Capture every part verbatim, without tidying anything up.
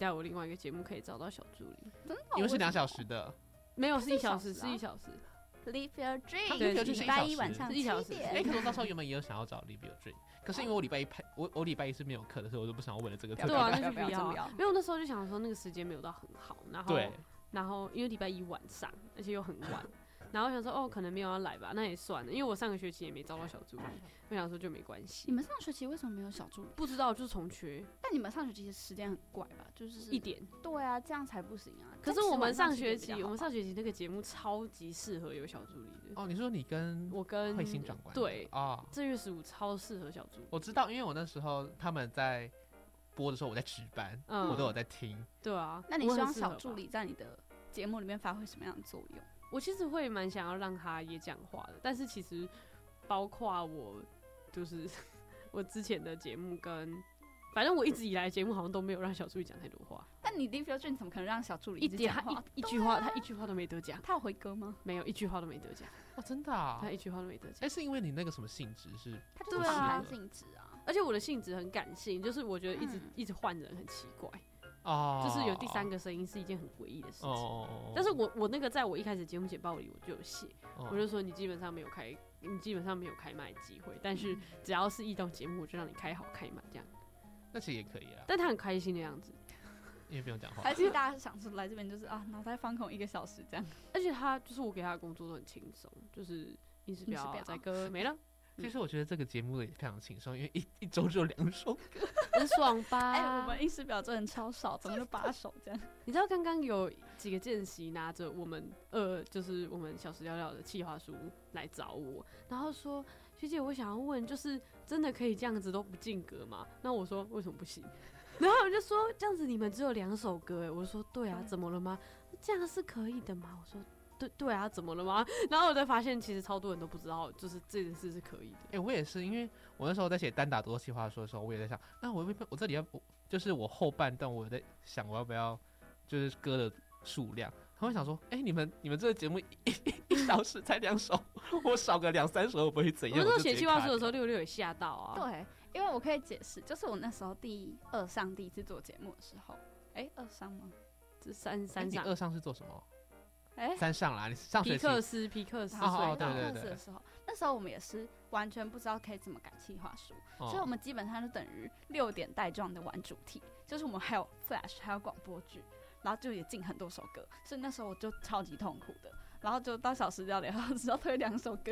待我另外一个节目可以找到小助理。 真的？ 因为是两小时的， 没有是一小时， 是一小时啊是一小时。 Live Your 对 Dream， 就是礼拜一晚上是一小时七点。 哎、可是我那时候原本也有想要找 Live Your Dream， 可是因为我礼拜一排，我我礼拜一是没有课的，所以我就不想要为了这个特别对啊， 排。 那就不要不要不要。 因为我那时候就想说那个时间没有到很好，然后对， 然后因为礼拜一晚上，而且又很晚。然后我想说，哦，可能没有要来吧，那也算了，因为我上个学期也没招到小助理，我想说就没关系。 你们上学期为什么没有小助理？ 不知道就是重缺但你们上学期的时间很怪吧？就是一点。 对啊，这样才不行啊。 可是我们上学期， 这样其实晚上七点比较好我们上学期那个节目超级适合有小助理的。 哦，你说你跟我跟慧心长官对啊， 正月十五超适合小助理。 我知道，因为我那时候他们在播的时候，我在值班， 嗯我都有在听。 对啊， 那你希望我很适合吧小助理在你的节目里面发挥什么样的作用？ 我其实会蛮想要让他也讲话的，但是其实包括我就是我之前的节目跟，反正我一直以来的节目好像都没有让小助理讲太多话， 但你 Live Your Dream 怎么可能让小助理一点他直讲话？ 一一句话、他一句话都没得讲， 他有回歌吗？ 没有一句话都没得讲， 哦，真的啊？ 他一句话都没得哎、 讲。 是因为你那个什么性质是？ 他就是对啊访谈性质啊。 而且我的性质很感性，就是我觉得一直、 嗯一直换人很奇怪， 哦， 就是有第三个声音是一件很诡异的事情。 哦， 但是我我那个在我一开始节目简报里我就有写， 哦我就说你基本上没有开，你基本上没有开麦的机会，但是只要是异动节目，我就让你开好开满这样。 那其实也可以啊， 但他很开心的样子， 因为不用讲话。 还是大家想说来这边就是啊，脑袋放空一个小时这样。 而且他就是我给他的工作都很轻松，就是音时表、 音时表载歌没了， 其实我觉得这个节目也非常轻松，因为一一周只有两首歌。 很爽吧？ 哎、我们音时表真的超少，怎么就八首这样？ 你知道刚刚有几个见习拿着我们呃，就是我们小时聊聊的企划书来找我，然后说学姐，我想要问，就是真的可以这样子都不进格吗？那我说为什么不行？然后我就说这样子你们只有两首歌哎，我就说对啊，怎么了吗？这样是可以的吗？我说对对啊，怎么了吗？然后我才发现其实超多人都不知道，就是这件事是可以的。 哎、欸，我也是，因为我那时候在写单打独斗计划书的时候，我也在想，那我会我这里要就是我后半段，我在想我要不要就是歌的数量。他会想说，哎、欸，你们你们这个节目一一一小时才两首，我少个两三首会不会怎样？ 我那时候写计划书的时候，六六也吓到啊。 对，因为我可以解释，就是我那时候第二上第一次做节目的时候，哎、欸，二上吗？ 这三三上、 欸、二上是做什么？ 哎、欸， 三上啦，你上学期皮克斯皮克斯哦哦对对对的时候，那时候我们也是完全不知道可以怎么改企划书，哦、所以我们基本上就等于六点带状的玩主题，就是我们还有 Flash 还有广播剧，然后就也进很多首歌，所以那时候我就超级痛苦的，然后就到小时聊聊，只要推两首歌，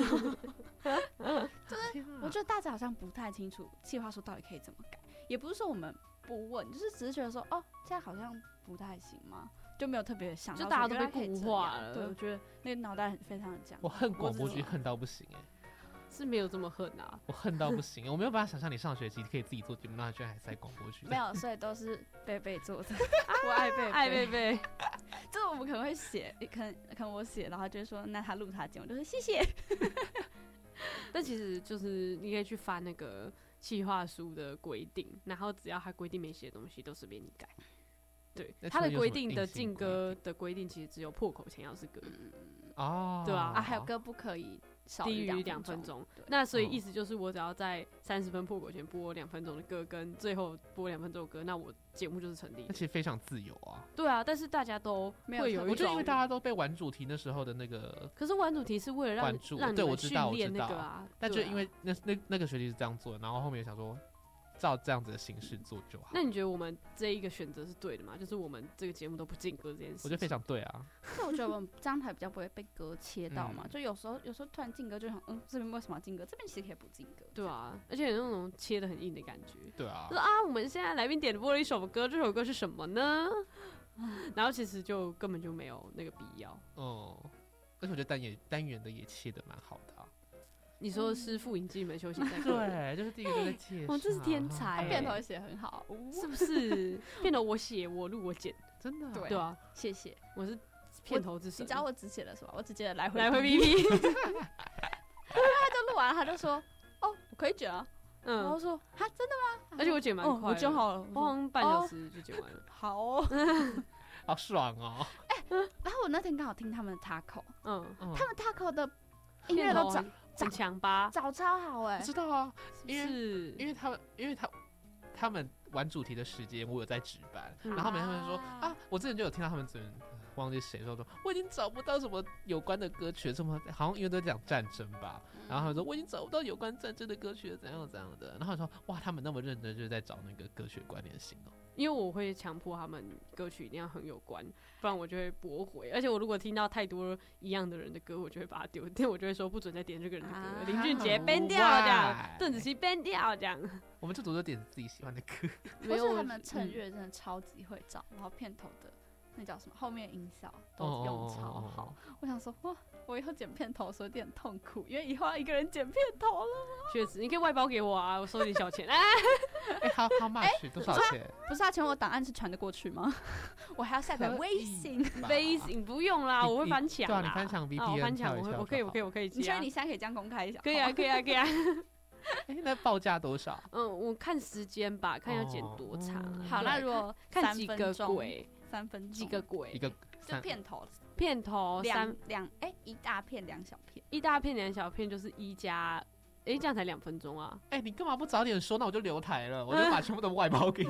就是我觉得大家好像不太清楚企划书到底可以怎么改，也不是说我们不问，就是只是觉得说哦，这样好像不太行吗？就没有特别想到， 就大家都被固化了。 对，我觉得那个脑袋很非常的僵。 我恨广播剧恨到不行哎、欸， 是没有这么恨啊， 我恨到不行，我没有办法想象你上学期可以自己做节目，那居然还塞广播剧。 没有，所以都是贝贝做的。我爱贝贝， 爱贝贝。 就是我们可能会写，可能可能我写，然后就会说那他录他节目，就说谢谢。 但其实就是你可以去翻那个企划书的规定，然后只要他规定没写的东西，都随便你改。对，他的规定的进歌的规定其实只有破口前要是歌， 哦， 对啊， 啊，还有歌不可以少低于两分钟。那所以意思就是，我只要在三十分破口前播两分钟的歌，跟最后播两分钟的歌，那我节目就是成立的。 那其实非常自由啊。 对啊，但是大家都会有一种， 我觉得因为大家都被玩主题那时候的那个， 可是玩主题是为了让让你们训练那个啊， 但就因为那那那个学期是这样做的，然后后面想说。照这样子的形式做就好。 那你觉得我们这一个选择是对的吗？就是我们这个节目都不进歌这件事， 我觉得非常对啊。 那我觉得我们这样台比较不会被歌切到嘛，嗯、就有时候有时候突然进歌就想，嗯，这边为什么要进歌？这边其实可以不进歌。 对啊，而且有那种切得很硬的感觉。 对啊。 说啊，我们现在来宾点播了一首歌，这首歌是什么呢？然后其实就根本就没有那个必要。 哦、嗯，而且我觉得单元单元的也切得蛮好的、啊。 你说是副营进门休息在对，就是第一个就在介绍， 哦，这是天才、欸， 片头写很好， 是不是？片头我写，我录，我剪， 真的、啊， 对对啊， 谢谢， 我是片头之神。 你知道我只写了什么？我只写了来回来回 B B， 他就录完了，他就说，哦，我可以剪啊，嗯，然后说，哈，真的吗？ 而且我剪蛮快、哦， 我剪好了， 我好像半小时就剪完了， 哦好哦， 好爽哦。 哎、欸，然后我那天刚好听他们的 Taco， 嗯， 嗯他们 Taco 的音乐都找。 很强吧？ 找超好哎、欸， 知道啊，因为是因为他们，因为他他们玩主题的时间，我有在值班， 嗯、 然后他们他们说啊啊，我之前就有听到他们真忘记谁说说，我已经找不到什么有关的歌曲，什么好像因为都在讲战争吧，然后他们说我已经找不到有关战争的歌曲了，怎样怎样的，然后说哇，他们那么认真就是在找那个歌曲关联性哦。 因为我会强迫他们歌曲一定要很有关，不然我就会驳回。而且我如果听到太多一样的人的歌，我就会把它丢掉，我就会说不准再点这个人的歌。 啊、 林俊杰 ban 掉这样，邓紫棋 ban 掉这样。 我们就多点自己喜欢的歌。 没有，他们趁乐真的超级会找，然后片头的那叫什么，后面音效都用超好。Oh, oh, oh, oh, oh. 我想说，哇，我以后剪片头的时候有点痛苦，因为以后要一个人剪片头了。 确实，你可以外包给我啊，我收点小钱。哎、 欸，好好 much 多少钱？ 不是啊，请问我档案是传得过去吗？我还要下载微信。 微信不用啦，我会翻墙啦。 对啊，你翻墙 V P N，、 啊、我翻墙，我我可以，我可以，我可以接、啊。 你确定你现在可以这样公开一下？ 可以啊，可以啊，可以啊。 哎、欸，那报价多少？ 嗯，我看时间吧，看要剪多长。 哦、 好，那如果看几个轨， 三分钟， 几个轨， 一个就片头， 片头三两哎、欸、一大片两小片， 一大片两小片就是一加，哎、欸、这样才两分钟啊！ 哎、欸，你干嘛不早点说？那我就留台了，我就把全部都外包给你。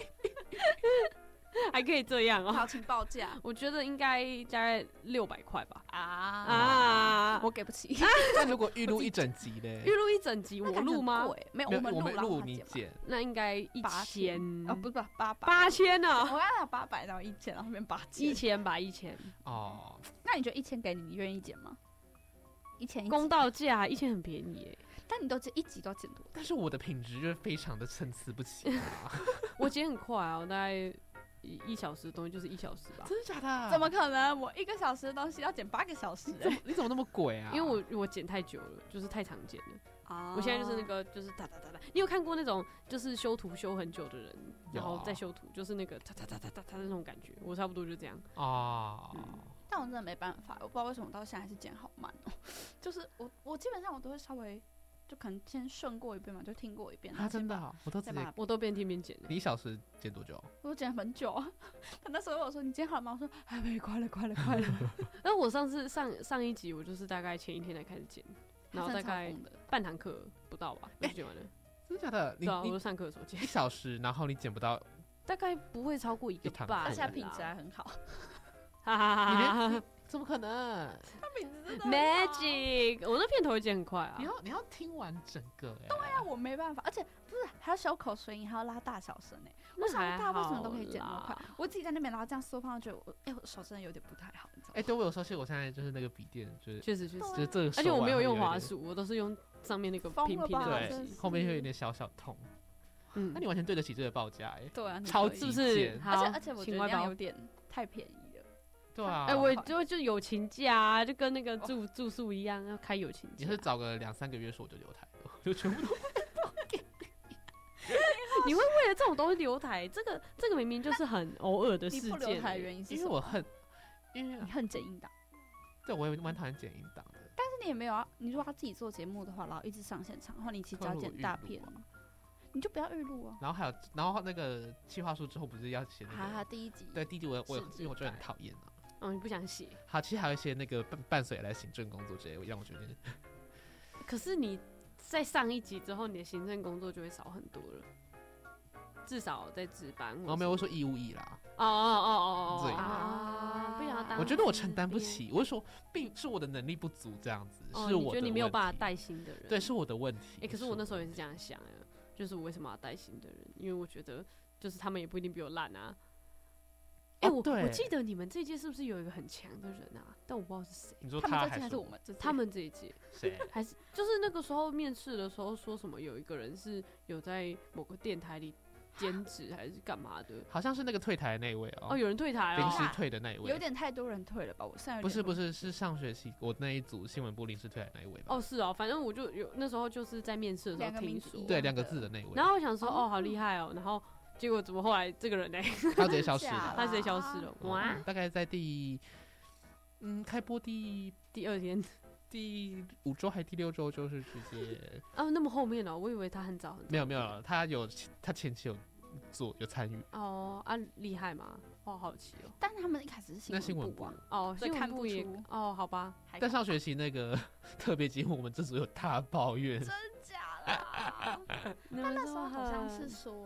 还可以这样哦、喔， 好，请报价。 我觉得应该大概六百块吧。 啊啊， 我给不起。 那如果预录一整集嘞？ 预录一整集我录吗？ 没有， 我们我们录你剪， 那应该一千哦，不是八八八千呢？ 我要拿八百到一千，然后变八千， 一千吧，一千。 哦， 那你觉得一千给你，你愿意剪吗？一千公道价，一千很便宜耶。 但你都剪一集都剪多， 但是我的品质就是非常的参差不齐啊。 我剪很快啊，我大概。一, 一小时的东西就是一小时吧？ 真的假的？ 怎么可能？我一个小时的东西要剪八个小时、欸？ 你怎么你怎么那么鬼啊？ 因为我我剪太久了，就是太常剪了。 啊、 我现在就是那个就是哒哒哒哒。你有看过那种就是修图修很久的人，然后再修图，就是那个哒哒哒哒哒哒的那种感觉。我差不多就这样啊、 嗯。 但我真的没办法，我不知道为什么到现在还是剪好慢哦、喔。就是我我基本上我都会稍微。就可能先顺过一遍嘛，就听过一遍。 啊，真的好，我都直接， 我都边听边剪。 你一小时剪多久？ 我剪很久啊。他那时候问我说：“你剪好了吗？”我说：“还没，快了，快了，快了。” 那我上次上上一集，我就是大概前一天才开始剪，然后大概半堂课不到吧，就剪完了。 真的假的？ 对啊，我就上课的时候剪一小时，然后你剪不到， 大概不会超过一个半， 而且品质还很好。 哈哈哈哈！ 怎么可能？ 他品质真的 Magic， 我那片头也剪很快啊。 你要你要听完整个哎、欸。 对啊，我没办法，而且不是还要修口水音，还要拉大小声哎、欸。我想大家为什么都可以剪那么快？我自己在那边，然后这样缩放，觉得我哎、欸，我手真的有点不太好，你知道吗？ 哎、欸，对我有时候其实我现在就是那个笔电，就是确实确实， 就是这个， 而且我没有用滑鼠，我都是用上面那个平平的对，后面会有点小小痛。嗯，那你完全对得起这个报价哎、欸。 对啊， 超级是， 而且而且我觉得这样有点太便宜。 对啊， 哎、欸，我就就友情价、啊，就跟那个住、哦、住宿一样，要开友情价。 你是找个两三个月说我就留台了，就全部都给你。 你会为了这种东西留台？这个这个明明就是很偶尔的事件、欸。 你不留台的原因是什么？ 因为我恨，因为你恨剪音档。 对，我也蛮讨厌剪音档的。 但是你也没有啊，你如果要自己做节目的话，然后一直上现场，然后你其实只要剪大片。你就不要预录啊。 然后还有，然后那个企划书之后不是要写那个？ 哈哈，第一集。 对，第一集我我因为我就很讨厌啊。 哦，你不想写？ 好，其实还有一些那个伴伴随来行政工作之类，让我觉得。 可是你在上一集之后，你的行政工作就会少很多了，至少在值班。 我没有说义务役啦。 哦哦哦哦哦啊！不想当。 我觉得我承担不起，我是说，并是我的能力不足这样子， 哦、 是我的问题。 你觉得你没有办法带新的人？ 对，是我的问题。 哎、欸，可是我那时候也是这样想的，就是我为什么要带新的人？因为我觉得，就是他们也不一定比我烂啊。哎、欸，我、 哦、 我记得你们这一届是不是有一个很强的人啊？但我不知道是谁。 你说他们这届还是我们这届？ 他们这一届谁？ 还是就是那个时候面试的时候说什么有一个人是有在某个电台里兼职还是干嘛的？ 好像是那个退台的那一位哦。 哦，有人退台哦， 临时退的那一位。 有点太多人退了吧？我现在不是不是是上学期我那一组新闻部临时退台那一位吧？ 哦，是哦，反正我就有那时候就是在面试的时候听说， 对，两个字的那一位。 然后我想说，哦，好厉害哦，然后。结果怎么后来这个人呢？ 他直接消失了， 他直接消失了。哇！ 大概在第嗯开播第第二天、 第五周还第六周就是直接哦，那么后面哦，我以为他很早很早。 没有没有，他有他前期有做有参与。 哦啊，厉害吗？我好奇哦。 但他们一开始是新闻部啊， 哦， 所以看不也出哦，好吧。 但上学期那个特别节目，我们这组有大抱怨。 真假啦？但那时候好像是说，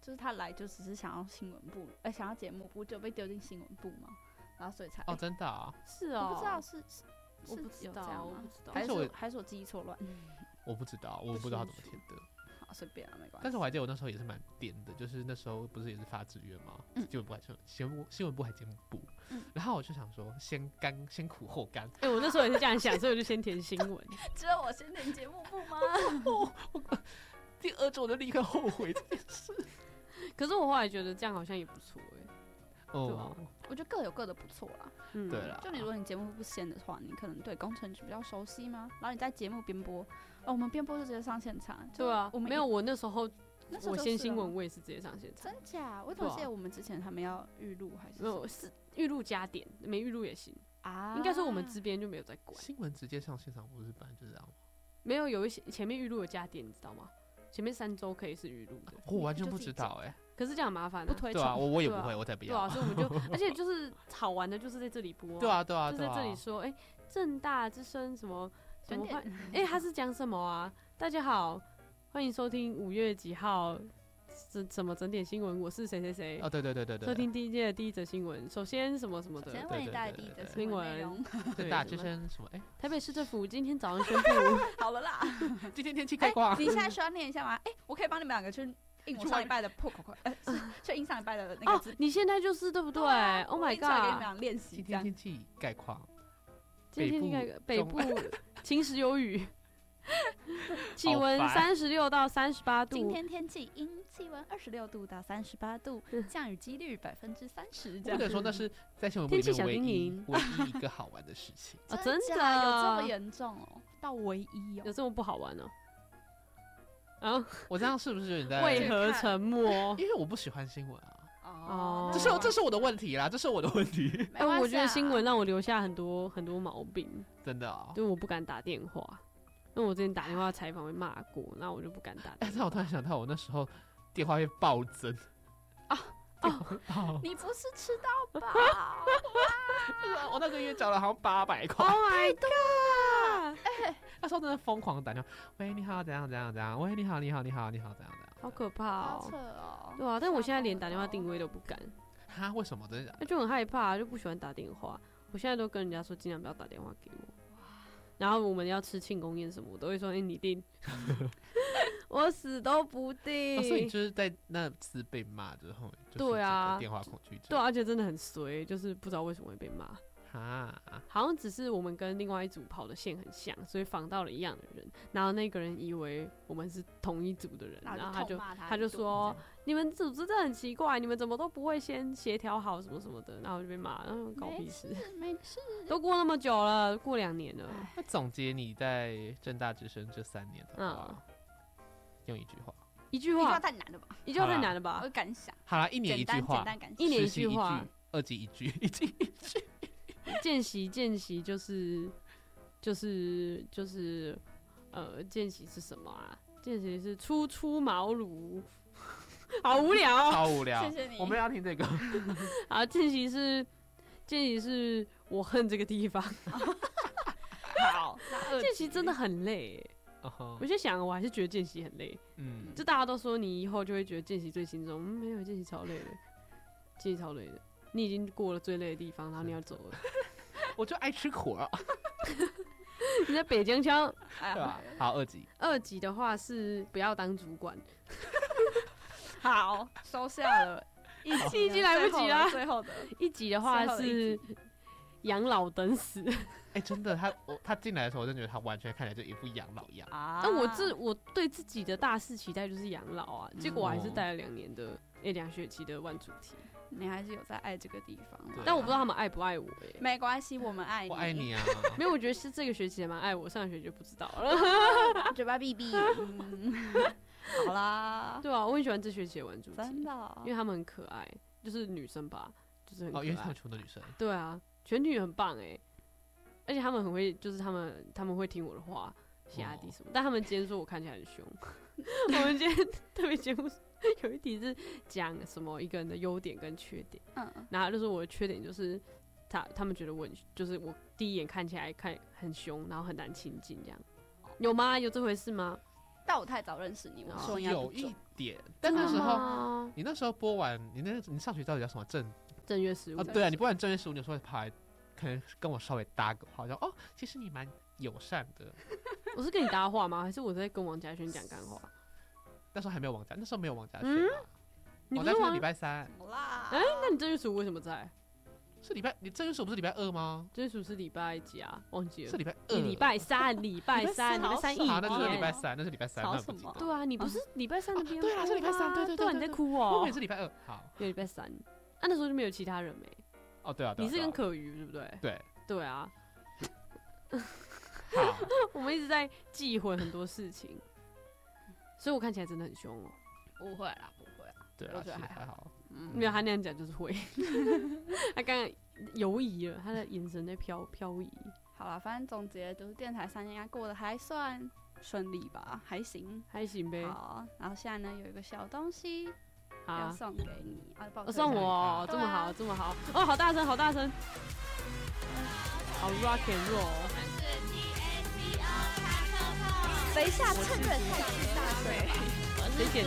就是他来就只是想要新闻部，哎、欸，想要节目部，就被丢进新闻部嘛，然后所以才哦，真的啊， 是哦， 我不知道是是我不知道，我不知道， 还是我还是我记忆错乱， 我不知道，我不知道他怎么填的。 好，随便啊，没关系。 但是我还记得我那时候也是蛮颠的，就是那时候不是也是发志愿吗？嗯、新闻部还是新闻新闻部还节目部、嗯，然后我就想说先甘先苦后甘。 哎、欸，我那时候也是这样想，所以我就先填新闻。 只有我先填节目部吗？ 我我第二周我就立刻后悔这件事。 可是我后来觉得这样好像也不错哎、欸。 哦、 对啊， 我觉得各有各的不错啦。 嗯，对啦。 就你如果你节目不先的话，你可能对工程局比较熟悉吗？然后你在节目编播，哦，我们编播就直接上现场。 对啊， 我们没有，我那时候那时候我先新闻，我也是直接上现场。 真假？我怎么记得我们之前他们要预录还是没有？是预录加点，没预录也行啊。 应该说我们这边就没有在管。 新闻直接上现场，不是本来就这样吗？ 没有，有一些前面预录有加点，你知道吗？前面三周可以是预录的， 我完全不知道哎、欸。 可是这样很麻烦、啊， 不推对啊，我我也不会，啊、我才不要。 对啊，所以我们就，而且就是好玩的，就是在这里播、啊。 对啊，对啊， 就在这里说，哎、欸，政大之声什么什么，哎、欸，他是讲什么啊？大家好，欢迎收听五月几号什什么整点新闻，我是谁谁谁。 哦，对对对对对。 收听第一届的第一则新闻，首先什么什么的。 首先为你带来第一则新闻。 政大之声什么？哎、欸， 台北市政府今天早上宣布， 好了啦， 今天天气开挂、 欸。你现在需要念一下吗？哎、欸，我可以帮你们两个去。印我上礼拜的破口口，呃，就印上礼拜的那个字。 哦，你现在就是对不对 ？Oh my god！ 给你们俩练习。 今天天气概况， 今天天气北部晴时有雨，气温三十六到三十八度。 今天天气阴，气温二十六度到三十八度，降雨几率百分之三十。 或者说那是在新闻部里面唯一唯一一个好玩的事情。 哦，真的有这么严重哦？到唯一哦？ 有这么不好玩哦？啊， 我这样是不是有点在？ 为何沉默？ 因为我不喜欢新闻啊。 哦， 这是这是我的问题啦，这是我的问题。 哎、啊，我觉得新闻让我留下很多很多毛病， 真的啊、哦， 就我不敢打电话，因为我之前打电话采访被骂过，那我就不敢打电话。 哎、欸，但我突然想到，我那时候电话会暴增。 啊哦，你不是吃到饱？ 我那个月缴了好像八百块。 Oh my god！ 哎、欸， 那时候真的疯狂打电话，喂，你好，怎样怎样怎样？喂，你好，你好，你好，你好，怎样怎样？ 好可怕哦！ 好扯哦！ 对啊，但我现在连打电话定位都不敢。 哈？为什么？真的假的？ 就很害怕，就不喜欢打电话。我现在都跟人家说，尽量不要打电话给我。然后我们要吃庆功宴什么，我都会说：“哎、欸，你定。”我死都不定、 哦。所以就是在那次被骂之后， 对啊， 电话恐惧症。 对、啊，而且真的很衰，就是不知道为什么会被骂。 哈， 好像只是我们跟另外一组跑的线很像，所以访到了一样的人，然后那个人以为我们是同一组的人，然后他就他, 他就说你们组织真的很奇怪，你们怎么都不会先协调好什么什么的，然后就被骂，然后搞屁事， 没事， 都过那么久了，过两年了。 那总结你在政大之声这三年的话，嗯、用一句话， 一句话， 一句话太难了吧？ 一句话太难了吧？ 我感想， 好啦，一年一句话， 一年一句话， 二季一句，一季一句。 见习见习就是就是就是呃见习是什么啊？见习是初出茅庐，好无聊、哦， 超无聊。 谢谢你， 我们要听这个。 好，见习是见习是我恨这个地方。 好， 见习真的很累、欸。 Uh-huh. 我就想，我还是觉得见习很累。嗯，就大家都说你以后就会觉得见习最轻松，嗯，没有，见习超累的，见习超累的。你已经过了最累的地方，然后你要走了。 我就爱吃苦啊！ 你在北疆腔， 对吧？好，二级。 二级的话是不要当主管。 好，收下了。一级已经来不及了。 最后的一级的话是养老等死。 哎、欸，真的，他我他进来的时候，我真的觉得他完全看起来就一副养老样啊。但我自我对自己的大四期待就是养老啊，结果我还是带了两年的，哎、嗯，两、欸、学期的万主题。 你还是有在爱这个地方， 啊、但我不知道他们爱不爱我哎、欸。 没关系，我们爱你， 我爱你啊。 没有，我觉得是这个学期也蛮爱我，上个学期就不知道了。 嘴巴闭闭。嗯，好啦。 对啊，我很喜欢这学期的玩主题， 真的、哦， 因为他们很可爱，就是女生吧，就是很可爱。 哦，因为他们全部都女生。 对啊，全女很棒哎、欸，而且他们很会，就是他们他们会听我的话，写阿弟什么、哦。但他们今天说我看起来很凶。我们今天特别节目有一题是讲什么一个人的优点跟缺点，嗯，然后就是我的缺点就是他他们觉得我就是我第一眼看起来看很凶，然后很难亲近这样，有吗？有这回事吗？ 但我太早认识你，我说应该有一点，但那时候你那时候播完，你那你上学到底叫什么正正月十五啊？对啊，你播完正月十五，你有时候跑来，可能跟我稍微搭个话，说哦，其实你蛮友善的。 我是跟你搭话吗？还是我在跟王嘉轩讲干话？ 那时候还没有王嘉，那时候没有王嘉轩、 嗯、 啊。王嘉轩礼拜三。 怎么啦？ 哎、欸，那你正月十五为什么在？ 是礼拜，你正月十五不是礼拜二吗？ 正月十五是礼拜几啊？忘记了。 是礼拜二。 礼拜三，礼拜三，礼拜三一天。 好，那就是礼拜三，那是礼拜三。 吵什么？ 对啊，你不是礼拜三的边、啊哦？对啊，是礼拜三。对对对, 對, 對, 對, 對，你在哭哦、喔。 我也是礼拜二。好， 有礼拜三。啊，那时候就没有其他人没。 哦，对啊， 你是跟可瑜对不对？ 对。 对啊。 好， 我们一直在忌讳很多事情，所以我看起来真的很凶哦、 喔。不会啦，不会啦。 对啊， 我觉得还还好。 嗯，没有他那样讲就是会。他刚刚游移了，他的眼神在飘飘移。 好啦，反正总结就是电台三年过得还算顺利吧，还行， 还行呗。 好，然后现在呢有一个小东西要送给你，啊， 我、哦、送我、哦，这么好，啊、这么好，哦，好大声，好大声，好 rock and roll。 等一下，趁热太巨大声。 谁剪的？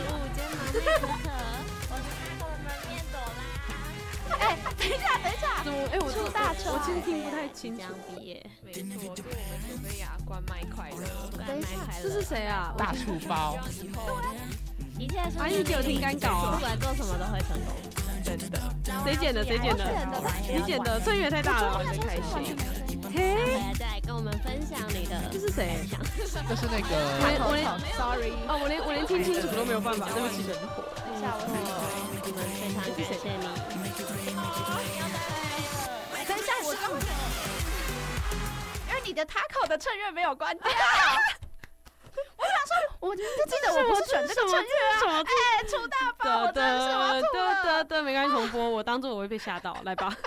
哎，等一下，等一下， 怎么？哎、欸，我出大车， 我其实听不太清楚。 毕业， 没错，祝我们索菲亚关麦快乐。 等一下， 这是谁啊？ 大厨包。 一切顺利。 阿玉给我听干稿啊！ 不管做什么都会成功， 真的。 谁剪的？谁剪的？你剪的，这也太大了， 玩得开心。 嘿， 再来跟我们分享你的。 这是谁？ 这是那个。 我连 ，sorry， 哦，我连我连听清楚都没有办法，对不起。 等一下，我想我们非常感谢你。 等一下，我刚，因为你的塔口的衬乐没有关掉。我想说，我就记得我不是选这个衬乐啊。哎，出大包，我真的是我吐了。 得得，没关系，重播。我当做我会被吓到，来吧。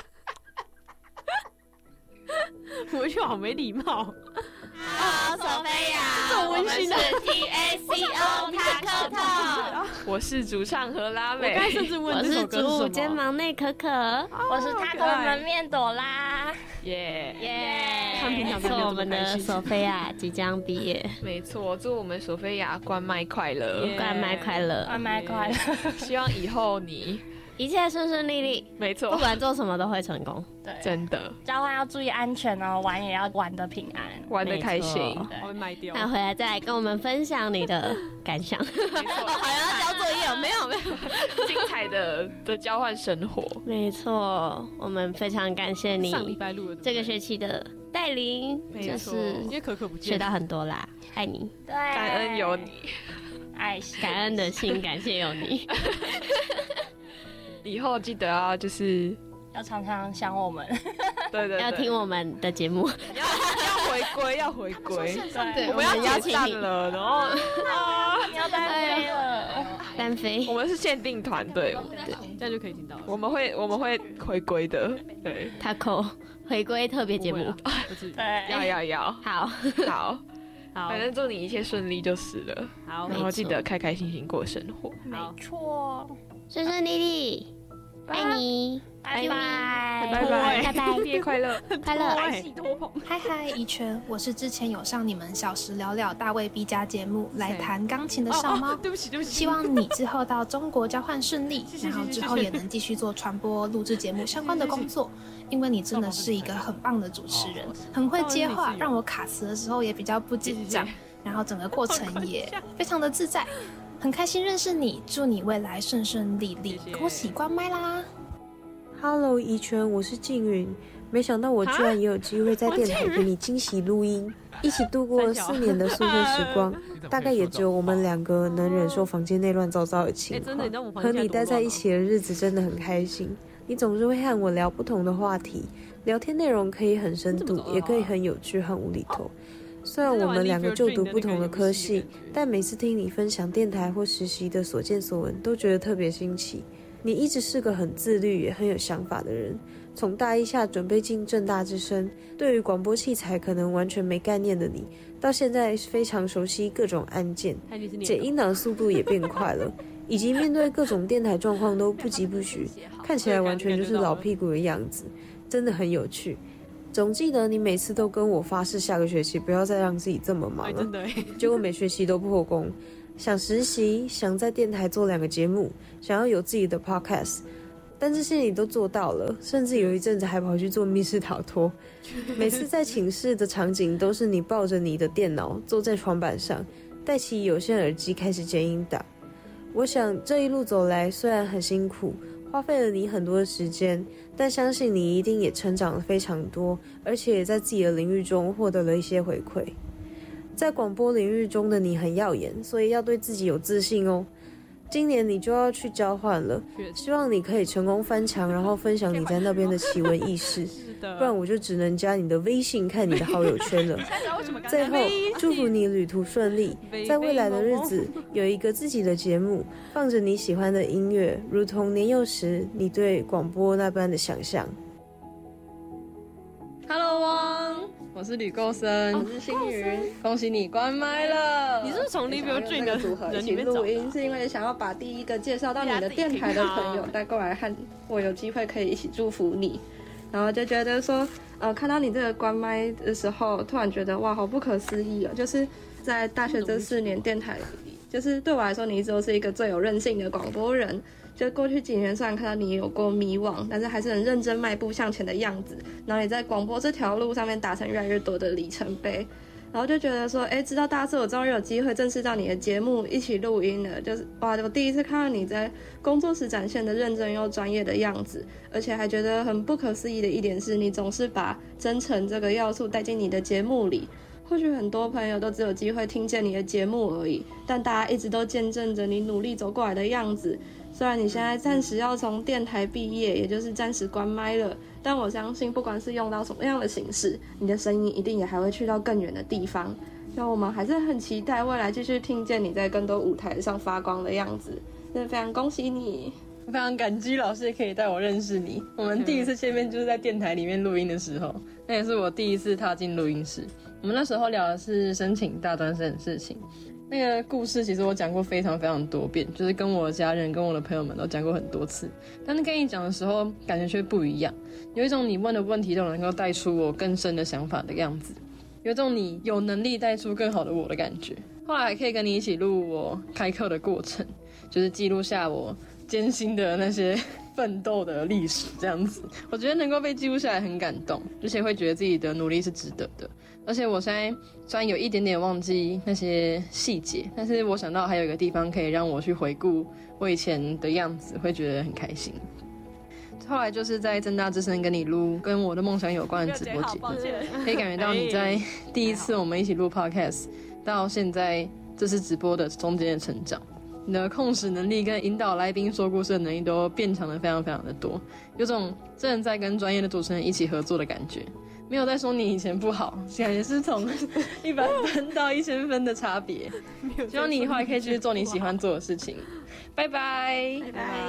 我就好没礼貌。 好，索菲亚， 这么温馨的。 是 T A C O 塔克特。 我是主唱何拉美。 我刚才甚至问我是主舞肩膀内可可。 我是塔克门面朵拉。 耶耶！ 看平常祝我们的索菲亚即将毕业。 没错，祝我们索菲亚关麦快乐， 关麦快乐， 关麦快乐。 希望以后你一切顺顺利利。 没错， 不管做什么都会成功。 对， 真的。 交换要注意安全哦，玩也要玩得平安， 玩得开心。 我会卖掉。 那回来再来跟我们分享你的感想。 没错， 好像交作业，没有没有， 精彩的的交换生活。 没错，我们非常感谢你上礼拜录的这个学期的带领，就是因为可可不见学到很多啦，爱你， 对， 感恩有你， 爱感恩的心，感谢有你。 以后记得要就是要常常想我们， 对对， 要听我们的节目， 要要回归，要回归， 对， 我们要解散了，然后啊，你要单飞了， 单飞， 我们是限定团队， 对，这样就可以听到了。 我们会我们会回归的，对 Taco 回归特别节目， 对， 要要要， 好， 好， 好， 反正祝你一切顺利就是了， 好， 然后记得开开心心过生活， 没错， 顺顺利利，爱你。 拜拜， 拜拜， 拜拜， 毕业快乐， 快乐， 嗨嗨，怡泉，我是之前有上你们小时聊聊大卫 B 家节目来弹钢琴的少猫， 对不起对不起， 希望你之后到中国交换顺利，然后之后也能继续做传播、录制节目相关的工作，因为你真的是一个很棒的主持人，很会接话，让我卡词的时候也比较不紧张，然后整个过程也非常的自在，很开心认识你，祝你未来顺顺利利，恭喜关麦啦！ Hello， 怡泉，我是静云。没想到我居然也有机会在电台给你惊喜录音，一起度过了四年的宿舍时光。大概也只有我们两个能忍受房间内乱糟糟的情况。和你待在一起的日子真的很开心。你总是会和我聊不同的话题，聊天内容可以很深度，也可以很有趣和无厘头。虽然我们两个就读不同的科系，但每次听你分享电台或实习的所见所闻，都觉得特别新奇。 你一直是个很自律也很有想法的人。从大一下准备进政大之声，对于广播器材可能完全没概念的你，到现在非常熟悉各种按键，剪音档速度也变快了，以及面对各种电台状况都不疾不徐，看起来完全就是老屁股的样子，真的很有趣。总记得你每次都跟我发誓，下个学期不要再让自己这么忙了，结果每学期都破功。 想实习，想在电台做两个节目，想要有自己的 podcast， 但这些你都做到了，甚至有一阵子还跑去做密室逃脱。每次在寝室的场景都是你抱着你的电脑，坐在床板上，戴起有线耳机开始剪音档。我想这一路走来虽然很辛苦，花费了你很多的时间，但相信你一定也成长了非常多，而且也在自己的领域中获得了一些回馈。在广播领域中的你很耀眼，所以要对自己有自信哦。今年你就要去交换了，希望你可以成功翻墙，然后分享你在那边的奇闻异事。不然我就只能加你的微信看你的好友圈了。最后祝福你旅途顺利，在未来的日子有一个自己的节目，放着你喜欢的音乐，如同年幼时你对广播那般的想象。 Hello 汪，我是吕构生，我是星云，恭喜你关麦了！ 你是不是从 Live Dream 的组合一起人里面找的啊录音，是因为想要把第一个介绍到你的电台的朋友带过来，和我有机会可以一起祝福你。然后就觉得说，呃，看到你这个关麦的时候，突然觉得哇，好不可思议哦！就是在大学这四年电台里，就是对我来说，你一直都是一个最有韧性的广播人。就过去几年，虽然看到你有过迷惘，但是还是很认真迈步向前的样子。然后也在广播这条路上面达成越来越多的里程碑。然后就觉得说，哎，知道大四我终于有机会正式到你的节目一起录音了，就是哇，我第一次看到你在工作时展现的认真又专业的样子，而且还觉得很不可思议的一点是，你总是把真诚这个要素带进你的节目里。或许很多朋友都只有机会听见你的节目而已，但大家一直都见证着你努力走过来的样子。虽然你现在暂时要从电台毕业，也就是暂时关麦了，但我相信不管是用到什么样的形式，你的声音一定也还会去到更远的地方。那我们还是很期待未来继续听见你在更多舞台上发光的样子，真的非常恭喜你。非常感激老师可以带我认识你。我们第一次见面就是在电台里面录音的时候，那也是我第一次踏进录音室。我们那时候聊的是申请大专生的事情，那个故事其实我讲过非常非常多遍，就是跟我的家人跟我的朋友们都讲过很多次，但是跟你讲的时候感觉却不一样，有一种你问的问题都能够带出我更深的想法的样子，有一种你有能力带出更好的我的感觉。后来还可以跟你一起录我开课的过程，就是记录下我艰辛的那些奋斗的历史，这样子我觉得能够被记录下来很感动，而且会觉得自己的努力是值得的。而且我现在虽然有一点点忘记那些细节，但是我想到还有一个地方可以让我去回顾我以前的样子，会觉得很开心。后来就是在政大之声跟你录跟我的梦想有关的直播节目，可以感觉到你在第一次我们一起录 podcast 到现在这次直播的中间的成长，你的控时能力跟引导来宾说故事的能力都变强的非常非常的多，有种真的在跟专业的主持人一起合作的感觉。没有在说你以前不好，感觉是从一百分到一千分的差别。希望你以后还可以继续做你喜欢做的事情。拜拜，拜拜。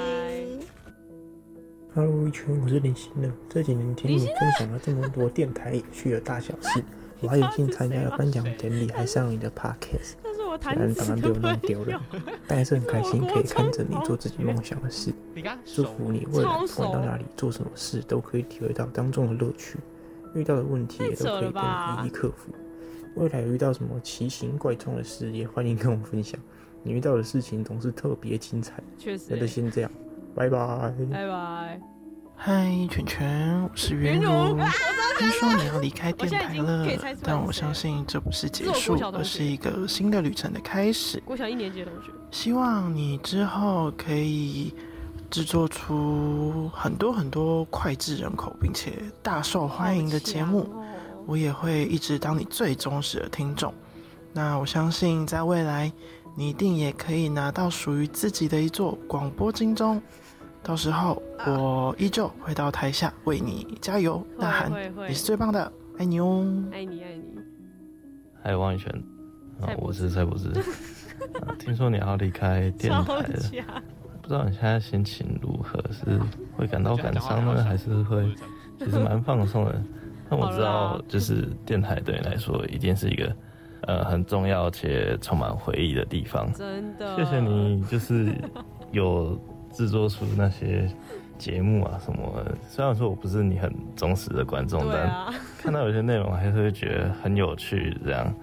Hello， 一群，我是林心乐。这几年听你分享了这么多电台有趣的大小事，我还有幸参加了颁奖典礼，还上了你的 podcast。虽然档案被我弄丢了，但还是很开心可以看着你做自己梦想的事。祝福你未来不管到哪里做什么事，都可以体会到当中的乐趣。遇到的问题也都可以跟你一一克服。未来有遇到什么奇形怪状的事，也欢迎跟我分享。你遇到的事情总是特别精彩。 确实。 那就先这样，拜拜。 拜拜。 嗨，圈圈，我是袁如。听说你要离开电台了，但我相信这不是结束，而是一个新的旅程的开始。 国小一年级的同学。希望你之后可以制作出很多很多脍炙人口并且大受欢迎的节目，哦、我也会一直当你最忠实的听众。那我相信在未来你一定也可以拿到属于自己的一座广播金钟，到时候我依旧会到台下为你加油呐喊，你是最棒的，爱你哦， 爱你爱你。 嗨，王宇轩，啊，我是蔡博士、啊。听说你要离开电台了。不知道你现在心情如何？是会感到感伤呢，还是会其实蛮放松的？那我知道，就是电台对你来说一定是一个呃很重要且充满回忆的地方。 真的， 谢谢你，就是有制作出那些节目啊什么的。虽然说我不是你很忠实的观众，啊、但看到有些内容还是会觉得很有趣，这样。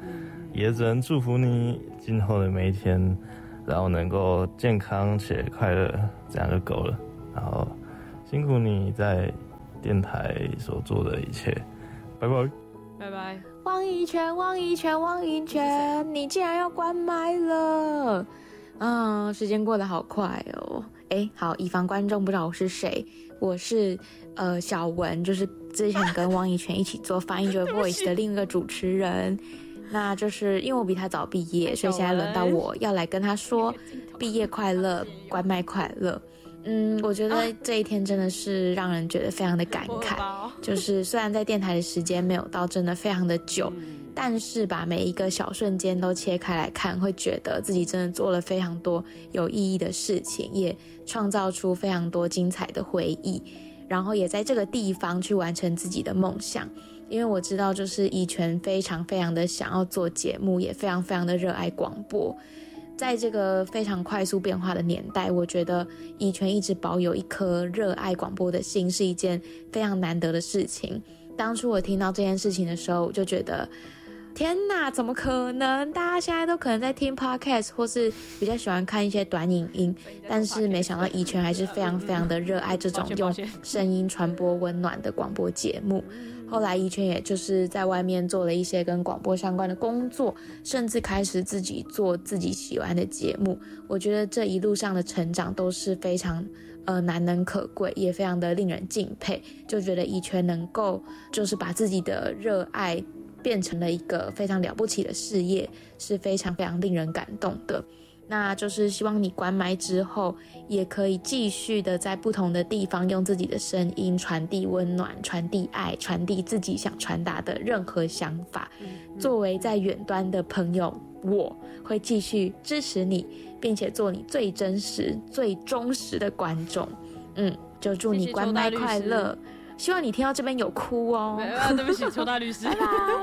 也只能祝福你今后的每一天，然后能够健康且快乐，这样就够了。然后辛苦你在电台所做的一切，拜拜， 拜拜。 汪一拳，汪一拳，汪一拳，你竟然要关麦了！啊，时间过得好快哦。哎，好，以防观众不知道我是谁，我是呃小文，就是之前跟汪一拳一起做翻译 Your Voice 的另一个主持人。那就是因为我比他早毕业，所以现在轮到我要来跟他说毕业快乐，关麦快乐。嗯，我觉得这一天真的是让人觉得非常的感慨，就是虽然在电台的时间没有到真的非常的久，但是把每一个小瞬间都切开来看，会觉得自己真的做了非常多有意义的事情，也创造出非常多精彩的回忆，然后也在这个地方去完成自己的梦想。因为我知道就是一拳非常非常的想要做节目，也非常非常的热爱广播。在这个非常快速变化的年代，我觉得一拳一直保有一颗热爱广播的心是一件非常难得的事情。当初我听到这件事情的时候，我就觉得天哪，怎么可能？大家现在都可能在听 podcast 或是比较喜欢看一些短影音，但是没想到一拳还是非常非常的热爱这种用声音传播温暖的广播节目。后来一拳也就是在外面做了一些跟广播相关的工作，甚至开始自己做自己喜欢的节目。我觉得这一路上的成长都是非常呃难能可贵，也非常的令人敬佩。就觉得一拳能够就是把自己的热爱变成了一个非常了不起的事业，是非常非常令人感动的。那就是希望你关麦之后，也可以继续的在不同的地方用自己的声音传递温暖、传递爱、传递自己想传达的任何想法。作为在远端的朋友，我会继续支持你，并且做你最真实、最忠实的观众。嗯，就祝你关麦快乐。希望你听到这边有哭哦。 对不起，邱大律师。 拜拜。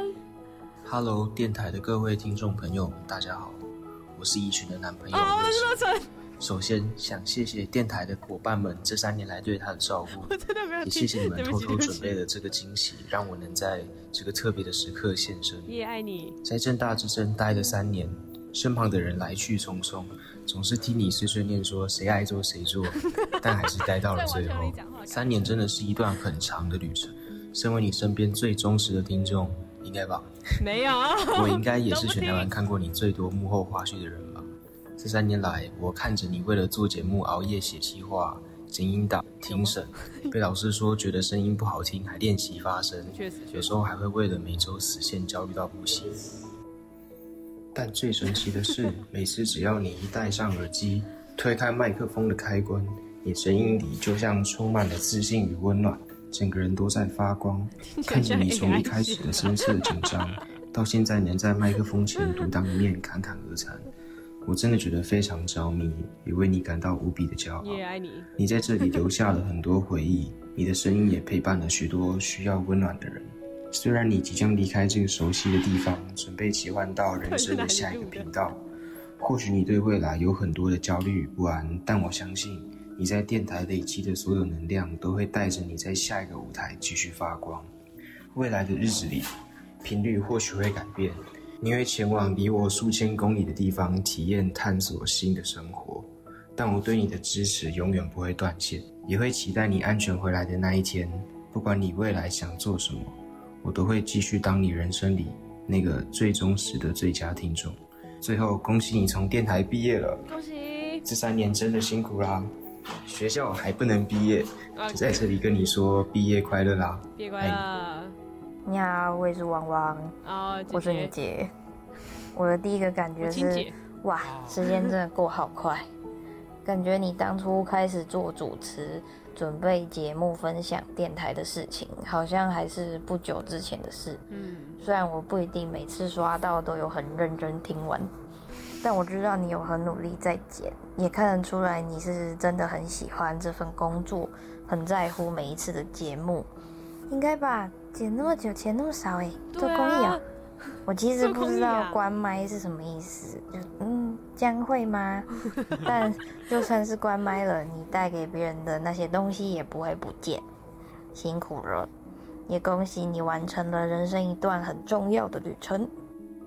Hello， 电台的各位听众朋友们，大家好。我是一群的男朋友。 哦，我是乐成。 首先想谢谢电台的伙伴们这三年来对他的照顾， 我真的没有。 也谢谢你们偷偷准备了这个惊喜，让我能在这个特别的时刻现身。 也爱你。在政大之声待了三年，身旁的人来去匆匆，总是听你碎碎念说谁爱做谁做，但还是待到了最后。三年真的是一段很长的旅程，身为你身边最忠实的听众，应该吧？ 没有， 我应该也是全台湾看过你最多幕后花絮的人吧。这三年来，我看着你为了做节目熬夜写企划、剪音档、听审，被老师说觉得声音不好听还练习发声，有时候还会为了每周死线焦虑到不行。但最神奇的是，每次只要你一戴上耳机，推开麦克风的开关，你声音里就像充满了自信与温暖，整个人都在发光。看着你从一开始的深色紧张，到现在能在麦克风前独当一面侃侃而谈，我真的觉得非常着迷，也为你感到无比的骄傲。 也爱你。 你在这里留下了很多回忆，你的声音也陪伴了许多需要温暖的人。虽然你即将离开这个熟悉的地方，准备切换到人生的下一个频道，或许你对未来有很多的焦虑与不安，但我相信你在电台累积的所有能量都会带着你在下一个舞台继续发光。未来的日子里，频率或许会改变，你会前往离我数千公里的地方体验探索新的生活，但我对你的支持永远不会断线，也会期待你安全回来的那一天。不管你未来想做什么，我都会继续当你人生里那个最忠实的最佳听众。最后恭喜你从电台毕业了， 恭喜！ 这三年真的辛苦啦，学校还不能毕业，就在这里跟你说毕业快乐啦！ 毕业快乐！ 你好，我也是汪汪， 哦， 我是你姐。我的第一个感觉是，哇，时间真的过好快，感觉你当初开始做主持，准备节目分享电台的事情，好像还是不久之前的事。嗯，虽然我不一定每次刷到都有很认真听完，但我知道你有很努力在剪，也看得出来你是真的很喜欢这份工作，很在乎每一次的节目。应该吧？剪那么久，钱那么少哎，做公益啊！我其实不知道关麦是什么意思，就嗯，将会吗？但就算是关麦了，你带给别人的那些东西也不会不见。辛苦了，也恭喜你完成了人生一段很重要的旅程。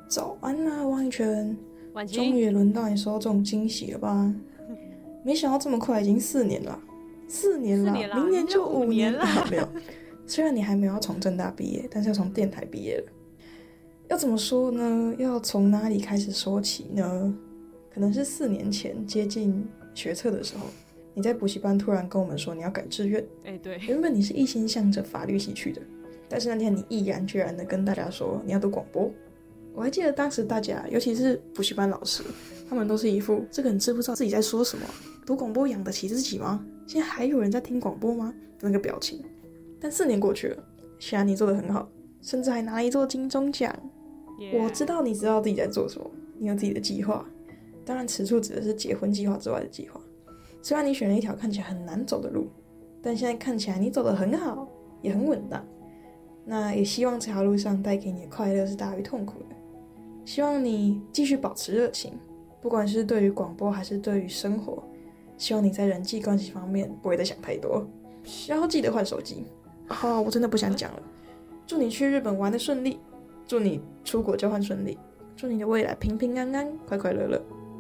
早安啊，王一泉，终于轮到你收到这种惊喜了吧？没想到这么快，已经四年了，四年了，年明年就五年了。没有，虽然你还没有要从政大毕业，但是要从电台毕业了。要怎么说呢？要从哪里开始说起呢？可能是四年前接近学测的时候，你在补习班突然跟我们说你要改志愿。 哎，对， 原本你是一心向着法律系去的，但是那天你毅然决然的跟大家说你要读广播。我还记得当时大家，尤其是补习班老师，他们都是一副这个人知不知道自己在说什么？读广播养得起自己吗？现在还有人在听广播吗？的那个表情。但四年过去了，现在你做得很好，甚至还拿了一座金钟奖。Yeah. 我知道你知道自己在做什么，你有自己的计划。当然，此处指的是结婚计划之外的计划。虽然你选了一条看起来很难走的路，但现在看起来你走得很好，也很稳当。那也希望这条路上带给你的快乐是大于痛苦的。希望你继续保持热情，不管是对于广播还是对于生活。希望你在人际关系方面不会再想太多，然后记得换手机。好、哦，我真的不想讲了。祝你去日本玩得顺利，祝你出国交换顺利，祝你的未来平平安安、快快乐乐。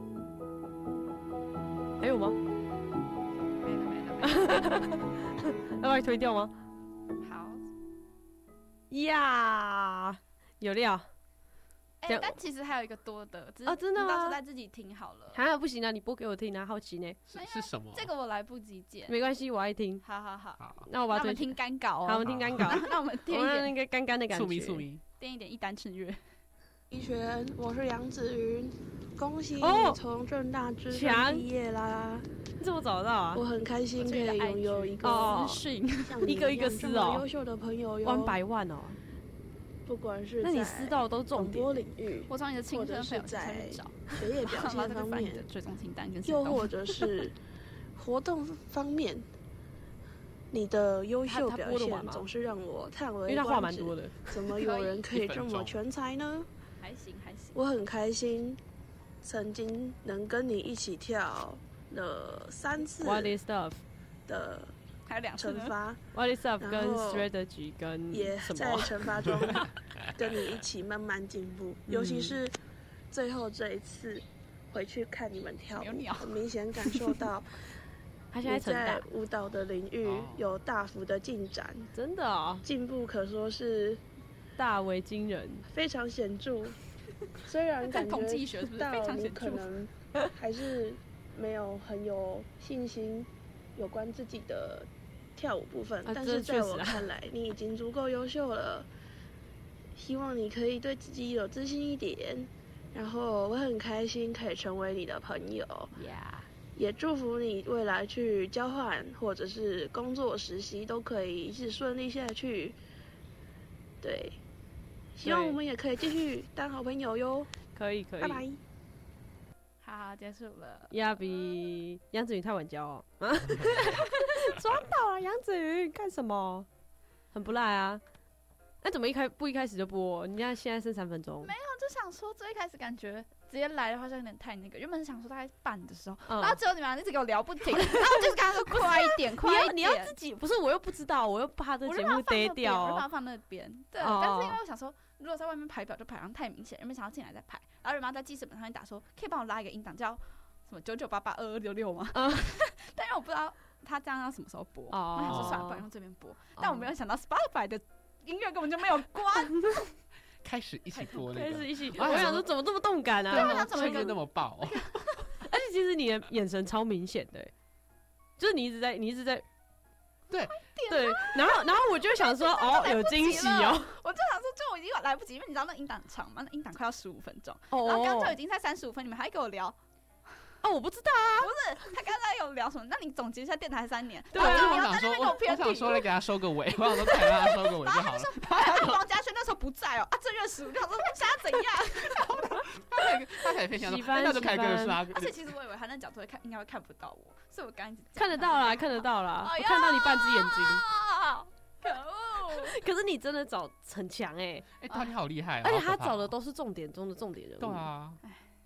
还有吗？ 没了没了没了。 要把你推掉吗？ 好。 呀，有料。 哎、欸，但其实还有一个多的，只是哦，真的吗？ 到时候再自己听好了。 还好不行啊，你播给我听啊，好奇呢。 是是什么？ 这个我来不及剪。 没关系，我爱听。 好好好。 好那我把它听干稿哦。 好，我们听干稿。 那我们听一点那个干干的感觉。 素迷素迷。 听一点一单衬乐。 一拳，我是杨子云，恭喜你从政大之声毕业啦！ 你怎么找得到啊？ 我很开心可以拥有一个资讯， 一个一个撕哦， 优秀的朋友哟， one by one哦。 不管是那你撕到都重点， 广播领域， 或者你的亲生朋友在学业表现方面， 追踪清单跟又或者是活动方面，你的优秀表现总是让我叹为观止。怎么有人可以这么全才呢？ 还行还行， 我很开心，曾经能跟你一起跳了三次的。 还有两惩罚 ，What is up？ 跟 strategy 跟也在惩罚中跟你一起慢慢进步，尤其是最后这一次回去看你们跳舞，很明显感受到你在舞蹈的领域有大幅的进展， 真的啊， 进步可说是大为惊人， 非常显著。虽然感觉到你可能还是没有很有信心。有关自己的跳舞部分， 啊、 但是在我看来，你已经足够优秀了。希望你可以对自己有自信一点，然后我很开心可以成为你的朋友， yeah. 也祝福你未来去交换或者是工作实习都可以一直顺利下去。对，希望我们也可以继续当好朋友哟。 可以可以， 拜拜。 好，结束了。 亚比杨子云太晚交哦，抓到了杨子云干什么？很不赖啊！那怎么一开不一开始就播？你看现在剩三分钟。 没有，就想说最一开始感觉直接来的话好像有点太那个。原本是想说大概半的时候， 嗯、 然后只有你们一直给我聊不停，然后就是跟他说快一点，快一点。 你要自己不是，我又不知道，我又怕这节目跌掉、哦， 我就把它放那边。对，哦、但是因为我想说。如果在外面排表就排上太明显，人们想要进来再排，然后人妈在记事本上面打说，可以帮我拉一个音档叫什么九九八八二二六六吗？嗯、但因为我不知道他这样要什么时候播，哦、我想说算了，不然用这边播。哦、但我没有想到 Spotify 的音乐根本就没有关， 开始一起播那个， 开始一起。我想说怎么这么动感啊？ 对啊，怎么那么爆、哦？ 而且其实你的眼神超明显的，就是你一直在，你一直在。 对对，然后然后我就想说，哦，有惊喜哦！ 我就想说，就我已经来不及，因为你知道那音档很长嘛，那音档快要十五分钟， 哦、 然后刚刚就已经才三十五分，你们还给我聊。 哦，我不知道啊， 不是他刚才有聊什么？那你总结一下电台三年。 对啊，我想说，我我想说来给他收个尾，我想说才让他收个尾就好了。 王嘉轩那时候不在哦，啊，正月十五，就想说想要怎样？ 他可以他可以分享，那就开个是啊。 而且其实我以为他那角度会看，应该会看不到我，所以我刚一直看得到啦，看得到啦，我看到你半只眼睛。 可恶！ 可是你真的找很强哎， 哎，他你好厉害， 而且他找的都是重点中的重点人物。 对啊。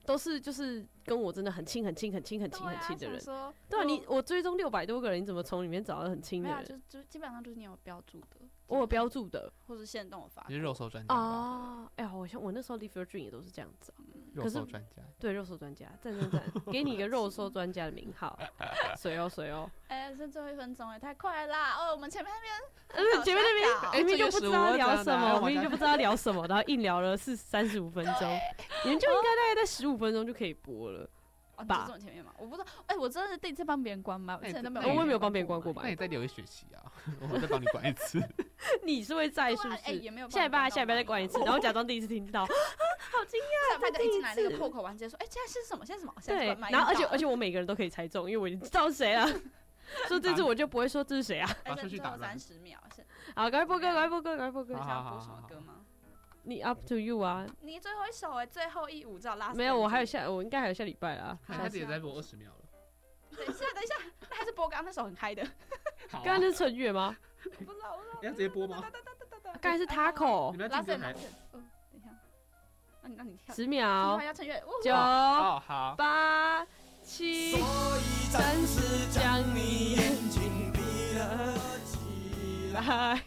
都是就是跟我真的很亲很亲很亲很亲很亲的人。 对啊， 对啊，你我追踪六百多个人，你怎么从里面找到很亲的人？ 就就基本上就是你有标注的， 我有标注的， 或是限动发。 你是肉搜专家啊？哎呀，我像我那时候 Leave Your Dream 也都是这样子啊。 肉搜专家， 对，肉搜专家，赞赞赞，给你一个肉搜专家的名号，水哦水哦。 哎，剩最后一分钟哎，太快啦！哦，我们前面那边， 嗯，前面那边明明就不知道聊什么，明明就不知道聊什么，然后硬聊了是三十五分钟，你们就应该大概在十五分钟就可以播了。 吧，这么前面嘛，我不知道，哎、欸，我真的是第一次帮别人关麦，我之前都没有， 我也没有帮别人关过麦。 那你再留一学期啊，我再帮你关一次。 你是会在是不是？ 哎、欸，也没有。 下礼拜下礼拜再关一次，然后假装第一次听到，好惊讶！ 下礼拜一进来那个破口完，直接说，哎、欸，现在是什么？现在什么？ 对，然后而且而且我每个人都可以猜中，因为我已经知道谁了。所以这次我就不会说这是谁啊。 哎、欸，最后三十秒， 好，赶快播歌，赶快播歌，赶快播歌。 想要播什么歌吗？ 你 up to you 啊！ 你最后一首哎，最后一舞照拉。 没有，我还有下，我应该还有下礼拜啦。 他也在播二十秒了。 等一下，等一下，那还是播刚刚那首很嗨的。 刚刚那是陈月吗？ 不知道，不知道。 要直接播吗？ 刚才是 Taco。 你们要进来。 嗯，等一下。那你那你跳。 十秒。 要陈月。 九。 好。 八。七。暂时将你眼睛闭了起来。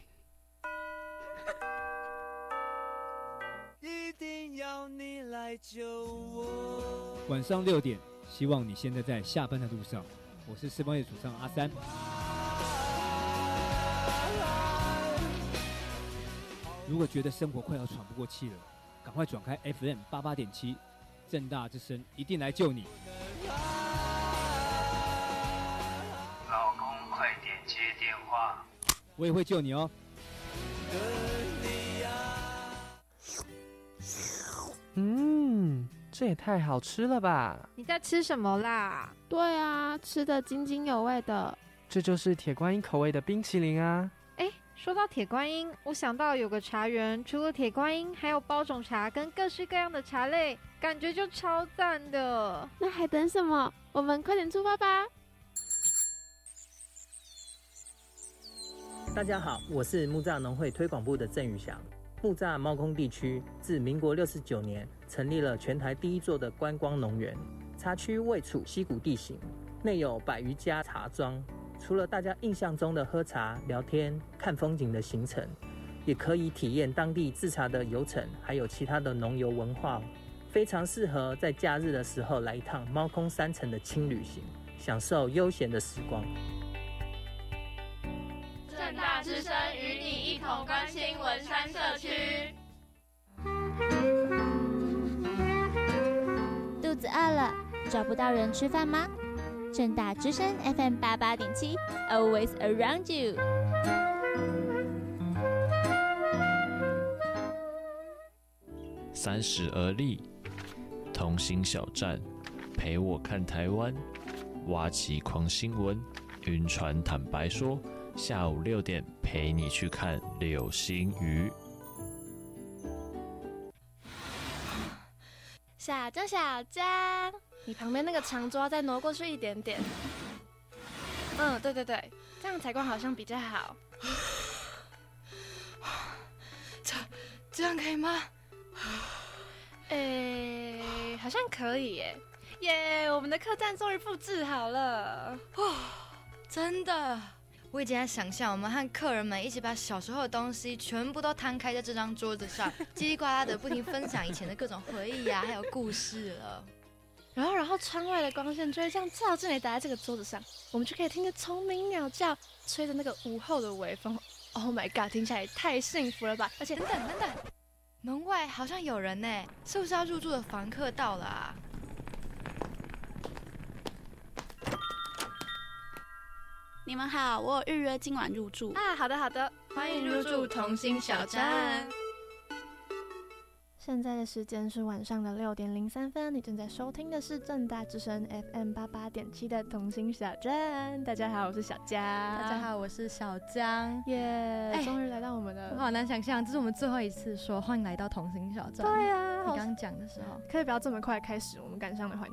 一定要你来救我。 晚上六点，希望你现在在下班的路上。我是四方夜主唱阿三。如果觉得生活快要喘不过气了，赶快转开 F M 八八点七，政大之声一定来救你。 老公，快点接电话。 我也会救你哦。 嗯，这也太好吃了吧！ 你在吃什么啦？对啊，吃得津津有味的。 这就是铁观音口味的冰淇淋啊！ 哎，说到铁观音，我想到有个茶园，除了铁观音，还有包种茶跟各式各样的茶类，感觉就超赞的。 那还等什么？我们快点出发吧！ 大家好，我是木栅农会推广部的郑宇翔。木栅猫空地区自民国六十九年成立了全台第一座的观光农园，茶区位处溪谷地形，内有百余家茶庄。除了大家印象中的喝茶、聊天、看风景的行程，也可以体验当地制茶的流程，还有其他的农游文化，非常适合在假日的时候来一趟猫空山城的轻旅行，享受悠闲的时光。 政大之声与你一同关心文山社区。 肚子饿了，找不到人吃饭吗？政大之声 F M 八八点七 ，Always around you。 三十而立，同心小站，陪我看台湾，挖起狂新闻，晕船坦白说。下午六点陪你去看流星雨。 小张，小张，你旁边那个长桌再挪过去一点点。嗯，对对对，这样采光好像比较好。这这样可以吗？诶，好像可以耶！耶，我们的客栈终于布置好了。 哇，真的。我已经在想象我们和客人们一起把小时候的东西全部都摊开在这张桌子上，叽里呱啦的不停分享以前的各种回忆啊，还有故事了。 然后，然后窗外的光线就会这样照进来，打在这个桌子上，我们就可以听着虫鸣鸟叫，吹着那个午后的微风。Oh my god， 听起来也太幸福了吧！而且， 等等等等，门外好像有人呢，是不是要入住的房客到了啊？ 你们好，我有预约今晚入住啊。好的好的， 欢迎入住同心小站。 现在的时间是晚上的六点零三分，你正在收听的是政大之声 F M 八八点七的同心小站。大家好，我是小佳。 大家好，我是小江。 耶、yeah, ，终于来到我们的， 我好难想象，这是我们最后一次说欢迎来到同心小站。 对啊， 你刚刚讲的时候， 可以不要这么快开始我们感伤的环节。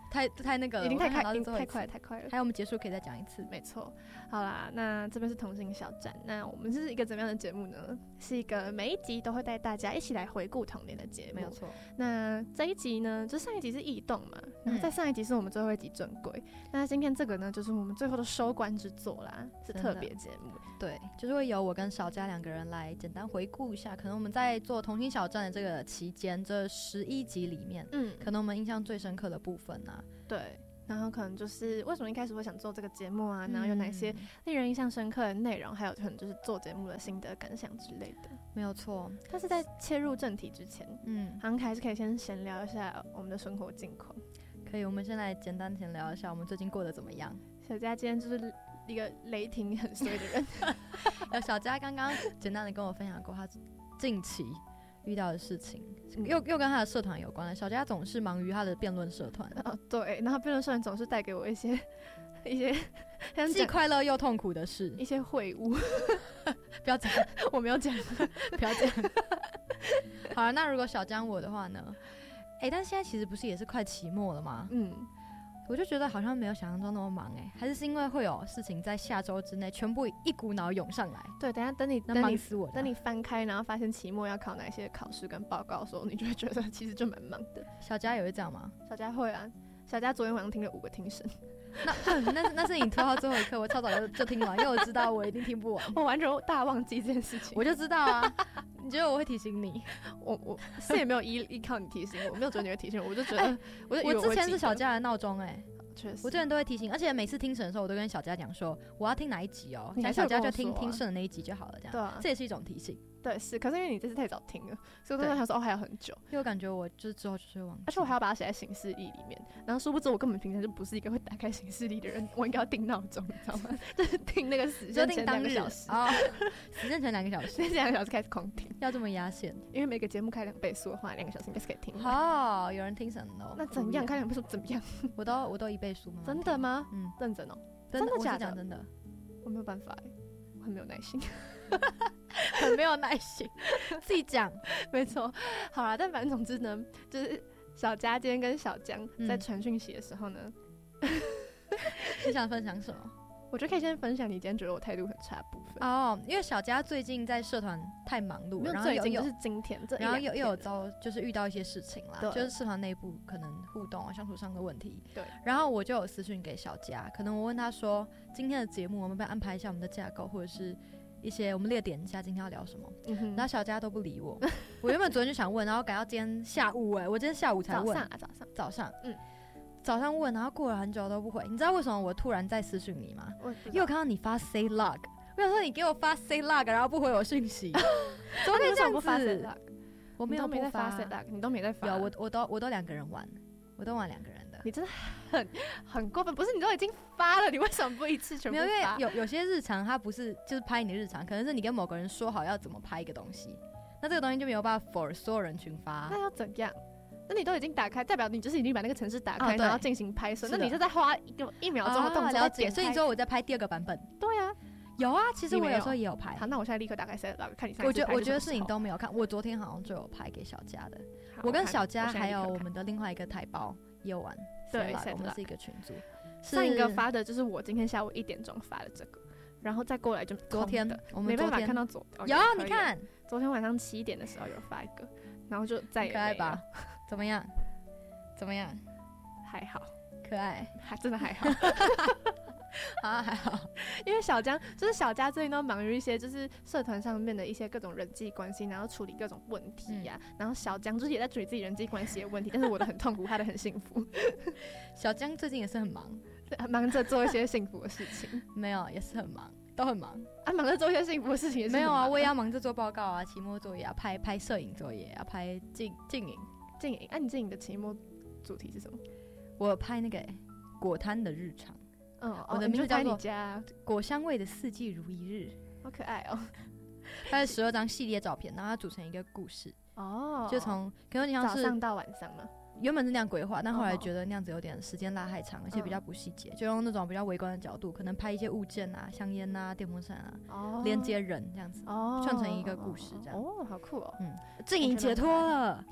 太太那个了， 已经太快， 已经太快了，太快了。 还有我们结束可以再讲一次， 没错。好啦，那这边是同心小站，那我们是一个怎么样的节目呢？是一个每一集都会带大家一起来回顾童年的节目， 没有错。 那这一集呢，就上一集是异动嘛，然后再上一集是我们最后一集正轨、嗯，那今天这个呢，就是我们最后的收官之作啦，是特别节目。 对，就是会由我跟小佳两个人来简单回顾一下，可能我们在做同心小站的这个期间，这十一集里面，嗯，可能我们印象最深刻的部分啊， 对。然后可能就是为什么一开始会想做这个节目啊，然后有哪些令人印象深刻的内容，还有可能就是做节目的心得感想之类的。 没有错。 但是在切入正题之前，嗯，好像还是可以先闲聊一下我们的生活近况。 可以，我们先来简单闲聊一下我们最近过得怎么样。 小佳今天就是一个雷霆很衰的人。 有小佳刚刚简单的跟我分享过他近期遇到的事情，又又跟他的社团有关了。小佳总是忙于他的辩论社团， 哦，对，然后辩论社团总是带给我一些一些既快乐又痛苦的事， 一些秽物。 不要讲， 我没有讲， 不要讲。好了，那如果小江我的话呢？哎、欸，但现在其实不是也是快期末了吗？嗯。我就觉得好像没有想象中那么忙哎、欸，还是是因为会有事情在下周之内全部一股脑涌上来。 对，等一下等你那忙死我， 等你翻开，然后发现期末要考哪些考试跟报告的时候，你就会觉得其实就蛮忙的。 小佳也会这样吗？ 小佳会啊，小佳昨天晚上听了五个听声。 那那那是你拖到最后一刻，我超早就就听完，因为我知道我一定听不完， 我完全大忘记这件事情。 我就知道啊，你觉得我会提醒你？ 我我是也没有依依靠你提醒我，我没有觉得你会提醒我，我就觉得、欸、我就以为我, 我之前是小佳的闹钟哎。 确实， 我之前都会提醒，而且每次听审的时候，我都跟小佳讲说我要听哪一集哦，讲小佳就听、啊、听剩的那一集就好了，这样。对啊，这也是一种提醒。 对，是，可是因为你这次太早听了，所以我都想说哦还有很久， 因为我感觉我就是之后就是会忘记， 而且我还要把它写在行事历里面，然后殊不知我根本平常就不是一个会打开行事历的人，我应该要定闹钟，你知道吗？就是定那个时间前两个小时哦，时间前两个小时， 时间前两个小时开始狂听， 要这么压线， 因为每个节目开两倍速的话，两个小时应该是可以听。 哦，有人听什么？ 那怎样？开两倍速怎么样？ 我都我都一倍速吗？ 真的吗？嗯，认真哦， 真的假的？ 讲真的， 我没有办法哎，我很没有耐心。 很没有耐心，自己讲， 没错。好啦，但反正总之呢，就是小佳今天跟小江在传讯息的时候呢， 嗯、你想分享什么？ 我觉得可以先分享你今天觉得我态度很差的部分哦，因为小佳最近在社团太忙碌，然后最近就是今天， 然后又又有遭就是遇到一些事情啦，就是社团内部可能互动啊、相处上的问题。对，然后我就有私讯给小佳，可能我问他说，今天的节目我们要不要安排一下我们的架构，或者是一些我们列点一下今天要聊什么，嗯、然后小佳都不理我。我原本昨天就想问，然后改到今天下午哎、欸，我今天下午才问， 早上啊早上早上，嗯，早上问，然后过了很久都不回。你知道为什么我突然在私讯你吗？因为我看到你发 say log， 我想说你给我发 say log， 然后不回我讯息，怎么可以这样子？ 发 say log？ 我没有没在发 say log， 你都没在发。 有我我都我都两个人玩，我都玩两个人的。 你真的很很过分，不是你都已经发了，你为什么不一次全部发？ 没有，因为有有些日常它不是就是拍你的日常，可能是你跟某个人说好要怎么拍一个东西，那这个东西就没有办法 for 所有人群发。 那要怎样？那你都已经打开，代表你就是已经把那个程式打开，哦、然后进行拍摄。那你就在花一个一秒钟的动作、 啊、了解。所以你说我在拍第二个版本？ 对啊， 有啊，其实我有时候也有拍。 好，那我现在立刻打开 set log 看你上次拍。我觉得我觉得是你都没有看，我昨天好像就有拍给小佳的。我跟小佳还有我们的另外一个台胞也有玩。对，我们是一个群组。 上一个发的就是我今天下午一点钟发的这个，然后再过来就昨天的，我们没办法看到昨有、哦、你看， 昨天晚上七点的时候有发一个，然后就再也没有。 可爱吧？怎么样？怎么样？ 还好， 可爱， 还真的还好。 啊，还好， 因为小江就是小佳最近都忙于一些就是社团上面的一些各种人际关系，然后处理各种问题呀、啊嗯。然后小江就是也在处理自己人际关系的问题，但是我的很痛苦，他的很幸福。 小江最近也是很忙， 忙着做一些幸福的事情。 没有，也是很忙，都很忙啊，忙着做一些幸福的事情也是很忙。 没有啊，我也要忙着做报告啊，期末作业啊，拍拍摄影作业啊，拍镜镜影镜影。那、啊、你镜影的期末主题是什么？ 我拍那个、欸、果滩的日常。 嗯， 我的名字叫做 《 果香味的四季如一日》， 好可爱哦！ 它是十二张系列照片，然后它组成一个故事哦，就从可能你像是早上到晚上呢。 原本是那样规划，但后来觉得那样子有点时间拉太长，而且比较不细节、嗯，就用那种比较微观的角度，可能拍一些物件啊、香烟啊、电风扇啊，哦、连接人这样子，哦，串成一个故事这样。 哦，好酷哦！ 嗯，静莹解脱了。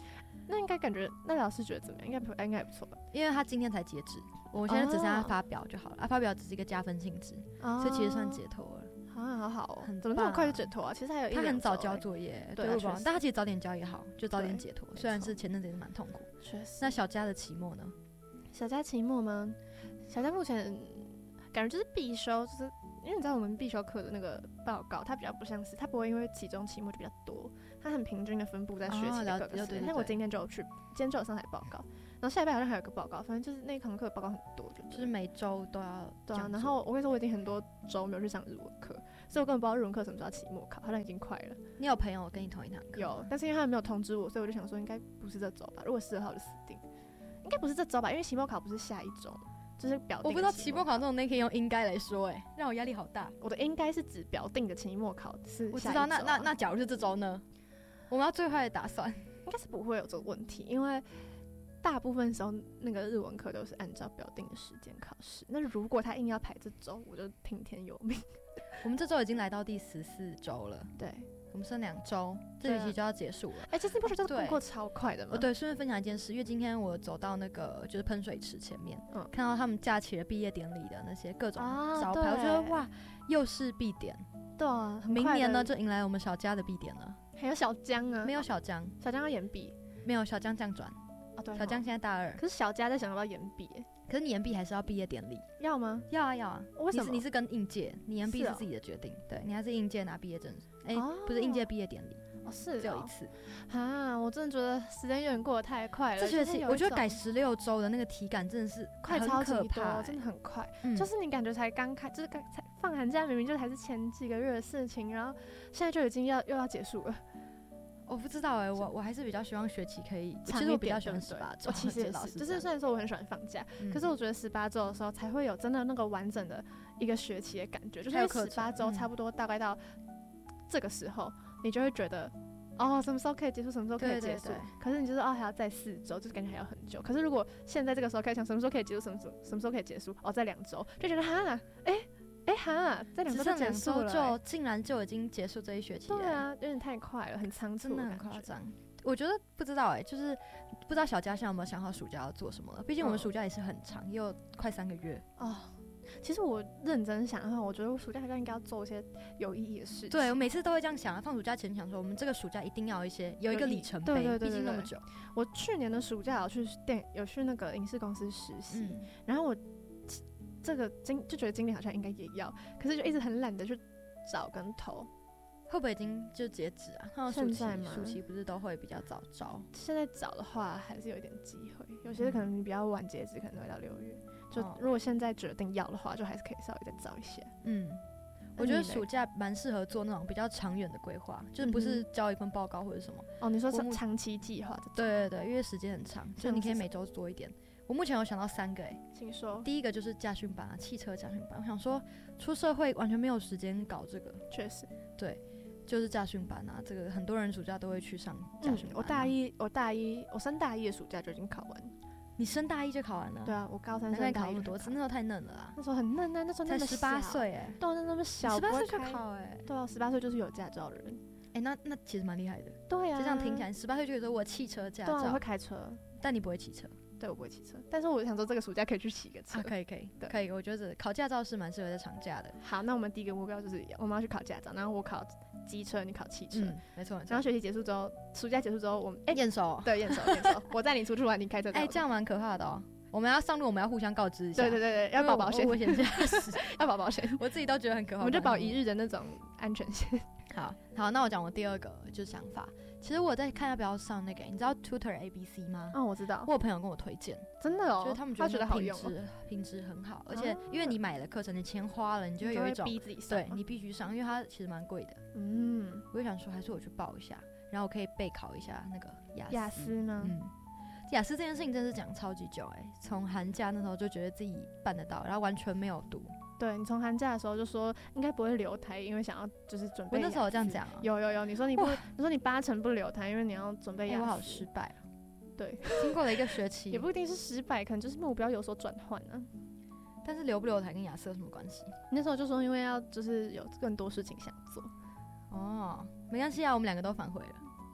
那应该感觉那老师觉得怎么样？应该不应该还不错吧？ 因为他今天才截止，我现在只剩下发表就好了。啊，发表只是一个加分性质， 哦、 所以其实算解脱了。 啊，好好哦， 很怎么这么快就解脱啊？其实还有一他很早交欸作业， 对， 对，但他其实早点交也好，就早点解脱。虽然是前阵子也是蛮痛苦。 确实。 那小佳的期末呢？ 小佳期末吗？小佳目前感觉就是必修，就是因为你知道我们必修课的那个报告，它比较不像是，它不会因为期中、期末就比较多，它很平均的分布在学期的各个时间。那我今天就有去，今天就有上台报告，然后下礼拜好像还有个报告，反正就是那一堂课报告很多，就就是每周都要对啊。然后我跟你说，我已经很多周没有去上日文课，所以我根本不知道日文课什么时候期末考，好像已经快了。 你有朋友跟你同一堂课？ 有，但是因为他没有通知我，所以我就想说应该不是这周吧。如果十二号就死定，应该不是这周吧，因为期末考不是下一周。就是表定， 我不知道期末考这种那可以用应该来说，哎，让我压力好大。 我的应该是指表定的期末考是下一周、啊。 我知道，那那那假如是这周呢？我们要最坏的打算， 应该是不会有这个问题，因为大部分时候那个日文课都是按照表定的时间考试。那如果他硬要排这周，我就听天由命。 我们这周已经来到第十四周了， 对。 我们剩两周，这学期就要结束了。 哎、欸，其实你不觉得这过过超快的吗？ 哦，对，顺便分享一件事，因为今天我走到那个就是喷水池前面，嗯，看到他们架起了毕业典礼的那些各种招牌，啊、我觉得哇，又是必点。 对啊， 明年呢就迎来我们小佳的必点了。 还有小江啊？ 没有小江， 小江要延毕， 没有小江降转。 啊，对， 小江现在大二。 可是小佳在想要不要延毕？ 可是你延毕还是要毕业典礼？ 要吗？ 要啊要啊。 为什么？ 你是你是跟应届，你延毕是自己的决定，对你还是应届拿毕业证，哎、欸， 哦、 不是应届毕业典礼。 哦，是只有一次啊！我真的觉得时间有点过得太快了。 这学期我觉得改十六周的那个体感真的是快超级多， 欸、 真的很快。嗯、就是你感觉才刚开，就是刚才放寒假，明明就还是前几个月的事情，然后现在就已经要又要结束了。 我不知道哎、欸，我我还是比较希望学期可以，其实我比较喜欢十八周。 我其实也是，就是虽然说我很喜欢放假，嗯、可是我觉得十八周的时候才会有真的那个完整的一个学期的感觉，就是十八周差不多大概到这个时候。你就会觉得，哦，什么时候可以结束，什么时候可以结束？对对对，可是你就是哦，还要再四周，就是感觉还要很久。可是如果现在这个时候开始想什么时候可以结束，什么时候什么时候可以结束？哦，在两周，就觉得哈，哎哎哈，在两周就结束了、 欸，就竟然就已经结束这一学期了。 对啊，有点太快了，很仓促， 真的很夸张。我觉得不知道哎、欸，就是不知道小佳现在有没有想好暑假要做什么了？毕竟我们暑假也是很长，也有快三个月哦。其实我认真想的话，我觉得我暑假应该要做一些有意义的事情。 对，我每次都会这样想。放暑假前想说，我们这个暑假一定要有一些有一个里程碑， 对对对对对， 毕竟那么久。 我去年的暑假有去电有去那个影视公司实习，嗯、然后我这个今就觉得今年好像应该也要，可是就一直很懒得去找跟投。 会不会已经就截止啊？看到暑期暑期不是都会比较早招？ 现在找的话还是有一点机会，有些可能你比较晚截止，可能会到六月。就如果现在决定要的话，就还是可以稍微再早一些。 嗯，我觉得暑假蛮适合做那种比较长远的规划，就是不是交一份报告或者什么。 哦，你说是长期计划？ 对对对，因为时间很长，就你可以每周做一点。我目前有想到三个、欸，哎， 请说。 第一个就是驾训班啊，汽车驾训班。我想说，出社会完全没有时间搞这个。 确实， 对。就是驾训班啊，这个很多人暑假都会去上驾训班、啊嗯。 我大一，我大一，我升大一的暑假就已经考完。 你升大一就考完了？ 对啊，我高三升大一考那么多次，那时候太嫩了啦。 那时候很嫩啊，那时候才十八岁哎， 对，那么小， 十八岁就考哎、欸， 对啊，十八岁就是有驾照的人。 哎、欸，那那其实蛮厉害的。 对啊， 就这样听起来，十八岁就有说我汽车驾照， 对啊，我会开车， 但你不会骑车。 对，我不会骑车，但是我想说这个暑假可以去骑个车。 啊，可以可以，可以，我觉得考驾照是蛮适合在长假的。 好，那我们第一个目标就是我们要去考驾照，然后我考机车，你考汽车， 嗯，没错。 然后学期结束之后，暑假结束之后，我们哎验收， 对，验收验收，我带你出去玩，你开车。 哎、欸，这样蛮可怕的哦。我们要上路，我们要互相告知一下。 对对对对，要保保险， 危险驾驶要保保险。 我自己都觉得很可怕。 我们就保一日的那种安全线。 好好，那我讲我第二个就是想法。其实我在看要不要上那个，你知道 Tutor A B C 吗？ 哦，我知道。 我有朋友跟我推荐， 真的哦， 就是他们觉得品质品质很好，而且因为你买了课程，你钱花了，你就会有一种逼自己上， 对你必须上，因为它其实蛮贵的。 嗯， 我就想说，还是我去报一下，然后我可以备考一下那个雅思。 雅思吗？ 嗯。雅思这件事情真是讲超级久哎、欸，从寒假那时候就觉得自己办得到，然后完全没有读。 对，你从寒假的时候就说应该不会留台，因为想要就是准备。 我那时候有这样讲、啊。 有有有，你说你不，你说你八成不留台，因为你要准备雅思。 欸、我好失败啊！ 对， 经过了一个学期， 也不一定是失败，可能就是目标有所转换啊。 但是留不留台跟雅思有什么关系？ 那时候就说因为要就是有更多事情想做。 哦，没关系啊，我们两个都反悔了。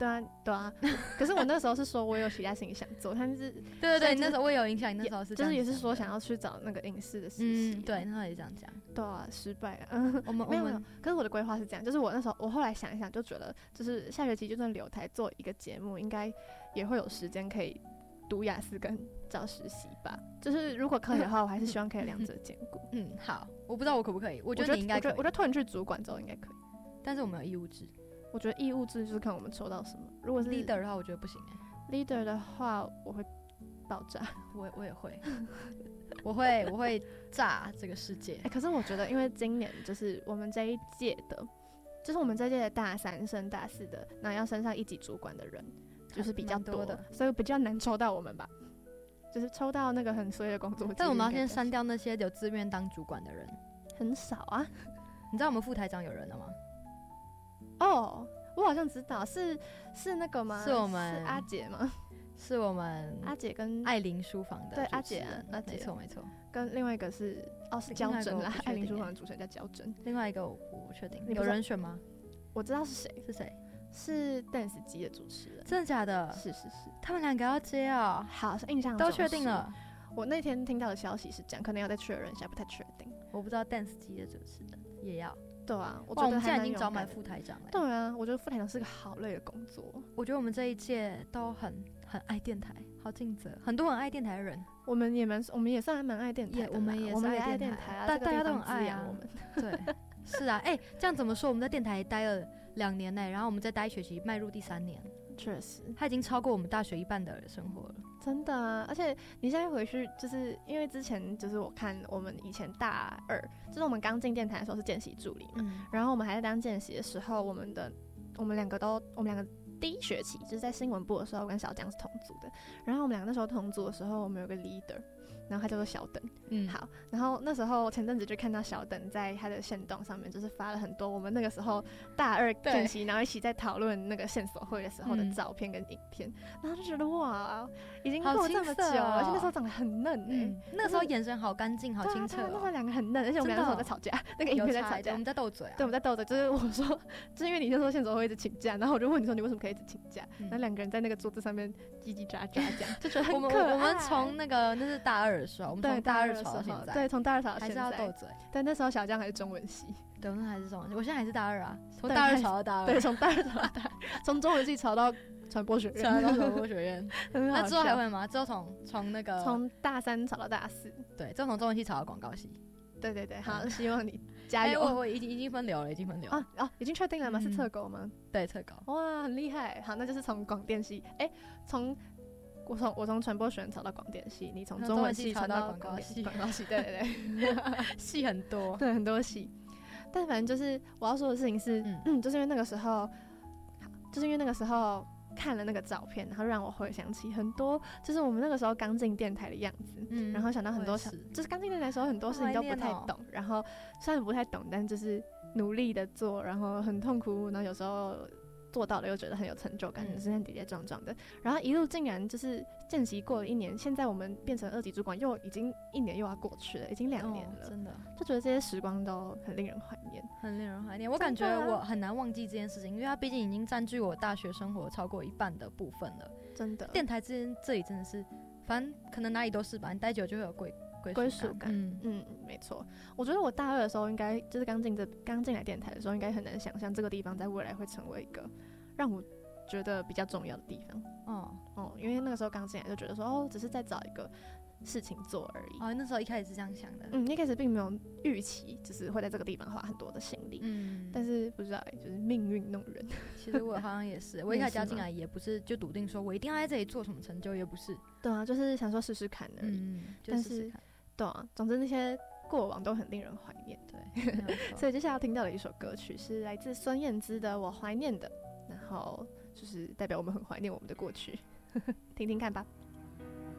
对啊，对啊。可是我那时候是说我有其他事情想做，但是对对对，那时候我有影响，你那时候是就是也是说想要去找那个影视的实习、啊嗯，对，那时候也这样讲。 对啊，失败了。嗯， 我们没有没有。可是我的规划是这样，就是我那时候我后来想一想，就觉得就是下学期就算留台做一个节目，应该也会有时间可以读雅思跟找实习吧。就是如果可以的话，我还是希望可以两者兼顾。 嗯，好，我不知道我可不可以，我觉得你应该可以。 我觉得突然去主管之后应该可以， 但是我们有义务制。 我觉得义务制就是看我们抽到什么。如果是 leader 的话，我觉得不行哎、 欸。leader 的话，我会爆炸。 我我也会，我会我会炸这个世界。 欸、可是我觉得，因为今年就是我们这一届的，就是我们这一届的大三升大四的，然后要升上一级主管的人，就是比较多的，所以比较难抽到我们吧。就是抽到那个很衰的工作， 但我们要先删掉那些有自愿当主管的人， 很少啊。 你知道我们副台长有人了吗？ 哦，我好像知道，是是那个吗？ 是我们是阿姐吗？ 是我们阿姐跟爱玲书房的对阿姐啊，阿姐没错没错， 跟另外一个是哦是焦真啦，爱玲书房的主持人叫焦真， 另外一个我不确定，有人选吗？ 我知道是谁， 是谁？ 是 Dance 机的主持人， 真的假的？ 是是是， 他们两个要接哦。 好，印象都确定了。 我那天听到的消息是这样，可能要再确认一下，不太确定。 我不知道 Dance 机的主持人也要。 对啊，我觉得我们现在已经找满副台长了。 对啊，我觉得副台长是个好累的工作。 我觉得我们这一届都很很爱电台，好尽责，很多很爱电台的人。 我们也蛮，我们也算蛮爱电台的， 我们也是爱电台啊， 大大家都很爱啊。我们对，是啊，哎、欸，这样怎么说？我们在电台待了两年呢、欸，然后我们再待一学期，迈入第三年。 确实， 他已经超过我们大学一半的生活了。 真的啊，而且你现在回去，就是因为之前就是我看我们以前大二，就是我们刚进电台的时候是见习助理嘛，嗯、然后我们还在当见习的时候，我们的我们两个都我们两个第一学期就是在新闻部的时候跟小江是同组的，然后我们两个那时候同组的时候，我们有个 leader。然后他叫做小等，嗯，好，然后那时候前阵子就看到小等在他的限动上面，就是发了很多我们那个时候大二见习，然后一起在讨论那个线索会的时候的照片跟影片，嗯、然后就觉得哇，已经过这么久了，而且那时候长得很嫩哎、欸嗯， 那时候眼神好干净，好清澈、哦， 那时候两个很嫩，而且我们两个那时候在吵架，那个影片在吵架， 我们在斗嘴啊， 对，我们在斗嘴，就是我说，就是因为你那时候线索会一直请假，然后我就问你说你为什么可以一直请假，嗯、然后两个人在那个桌子上面叽叽喳喳这样，就觉得很可爱。 我们从那个那是大二的时候，我们从大。大二吵到现在， 对，从大二吵到现在还是要斗嘴。 但那时候小江还是中文系， 对，我那还是中文系，我现在还是大二啊，从大二吵到大二， 对，从大二吵到大二，从中文系吵到传播学院， 吵到传播学院。那之后还会吗？之后从从那个从大三吵到大四， 对，之后从中文系吵到广告系。 对对对，好，希望你加油。 我我已经已经分流了，已经分流啊哦，已经确定了吗？是侧狗吗？ 对，侧狗。 哇，很厉害。好，那就是从广电系，哎，从。我从我从传播学院吵到广电系，你从中文系吵到广告系，广告系，对对对， 系很多， 对很多系。但反正就是我要说的事情是，嗯，嗯就是因为那个时候，就是因为那个时候看了那个照片，然后让我回想起很多，就是我们那个时候刚进电台的样子，嗯，然后想到很多小，就是刚进电台的时候很多事情都不太懂，然后虽然不太懂，但就是努力的做，然后很痛苦，然后有时候。做到了又觉得很有成就感，身上跌跌撞撞的，然后一路竟然就是见习过了一年，现在我们变成二级主管，又已经一年又要过去了，已经两年了， 哦、真的就觉得这些时光都很令人怀念， 很令人怀念。我感觉我很难忘记这件事情，因为它毕竟已经占据我大学生活超过一半的部分了。 真的， 电台之间这里真的是，反正可能哪里都是吧，你待久就会有归归属感。嗯嗯，没错。我觉得我大二的时候，应该就是刚进这刚进来电台的时候，应该很难想象这个地方在未来会成为一个。让我觉得比较重要的地方，哦哦，因为那个时候刚进来就觉得说，哦，只是在找一个事情做而已。 哦，那时候一开始是这样想的， 嗯，一开始并没有预期，就是会在这个地方花很多的心力，嗯，但是不知道，就是命运弄人。 其实我好像也是，我一开始加进来也不是就笃定说我一定要在这里做什么成就，也不是。 对啊，就是想说试试看而已，嗯，就试试看。对啊，总之那些过往都很令人怀念。对，所以接下来要听到的一首歌曲是来自孙燕姿的《我怀念的》。然后就是代表我们很怀念我们的过去，听听看吧。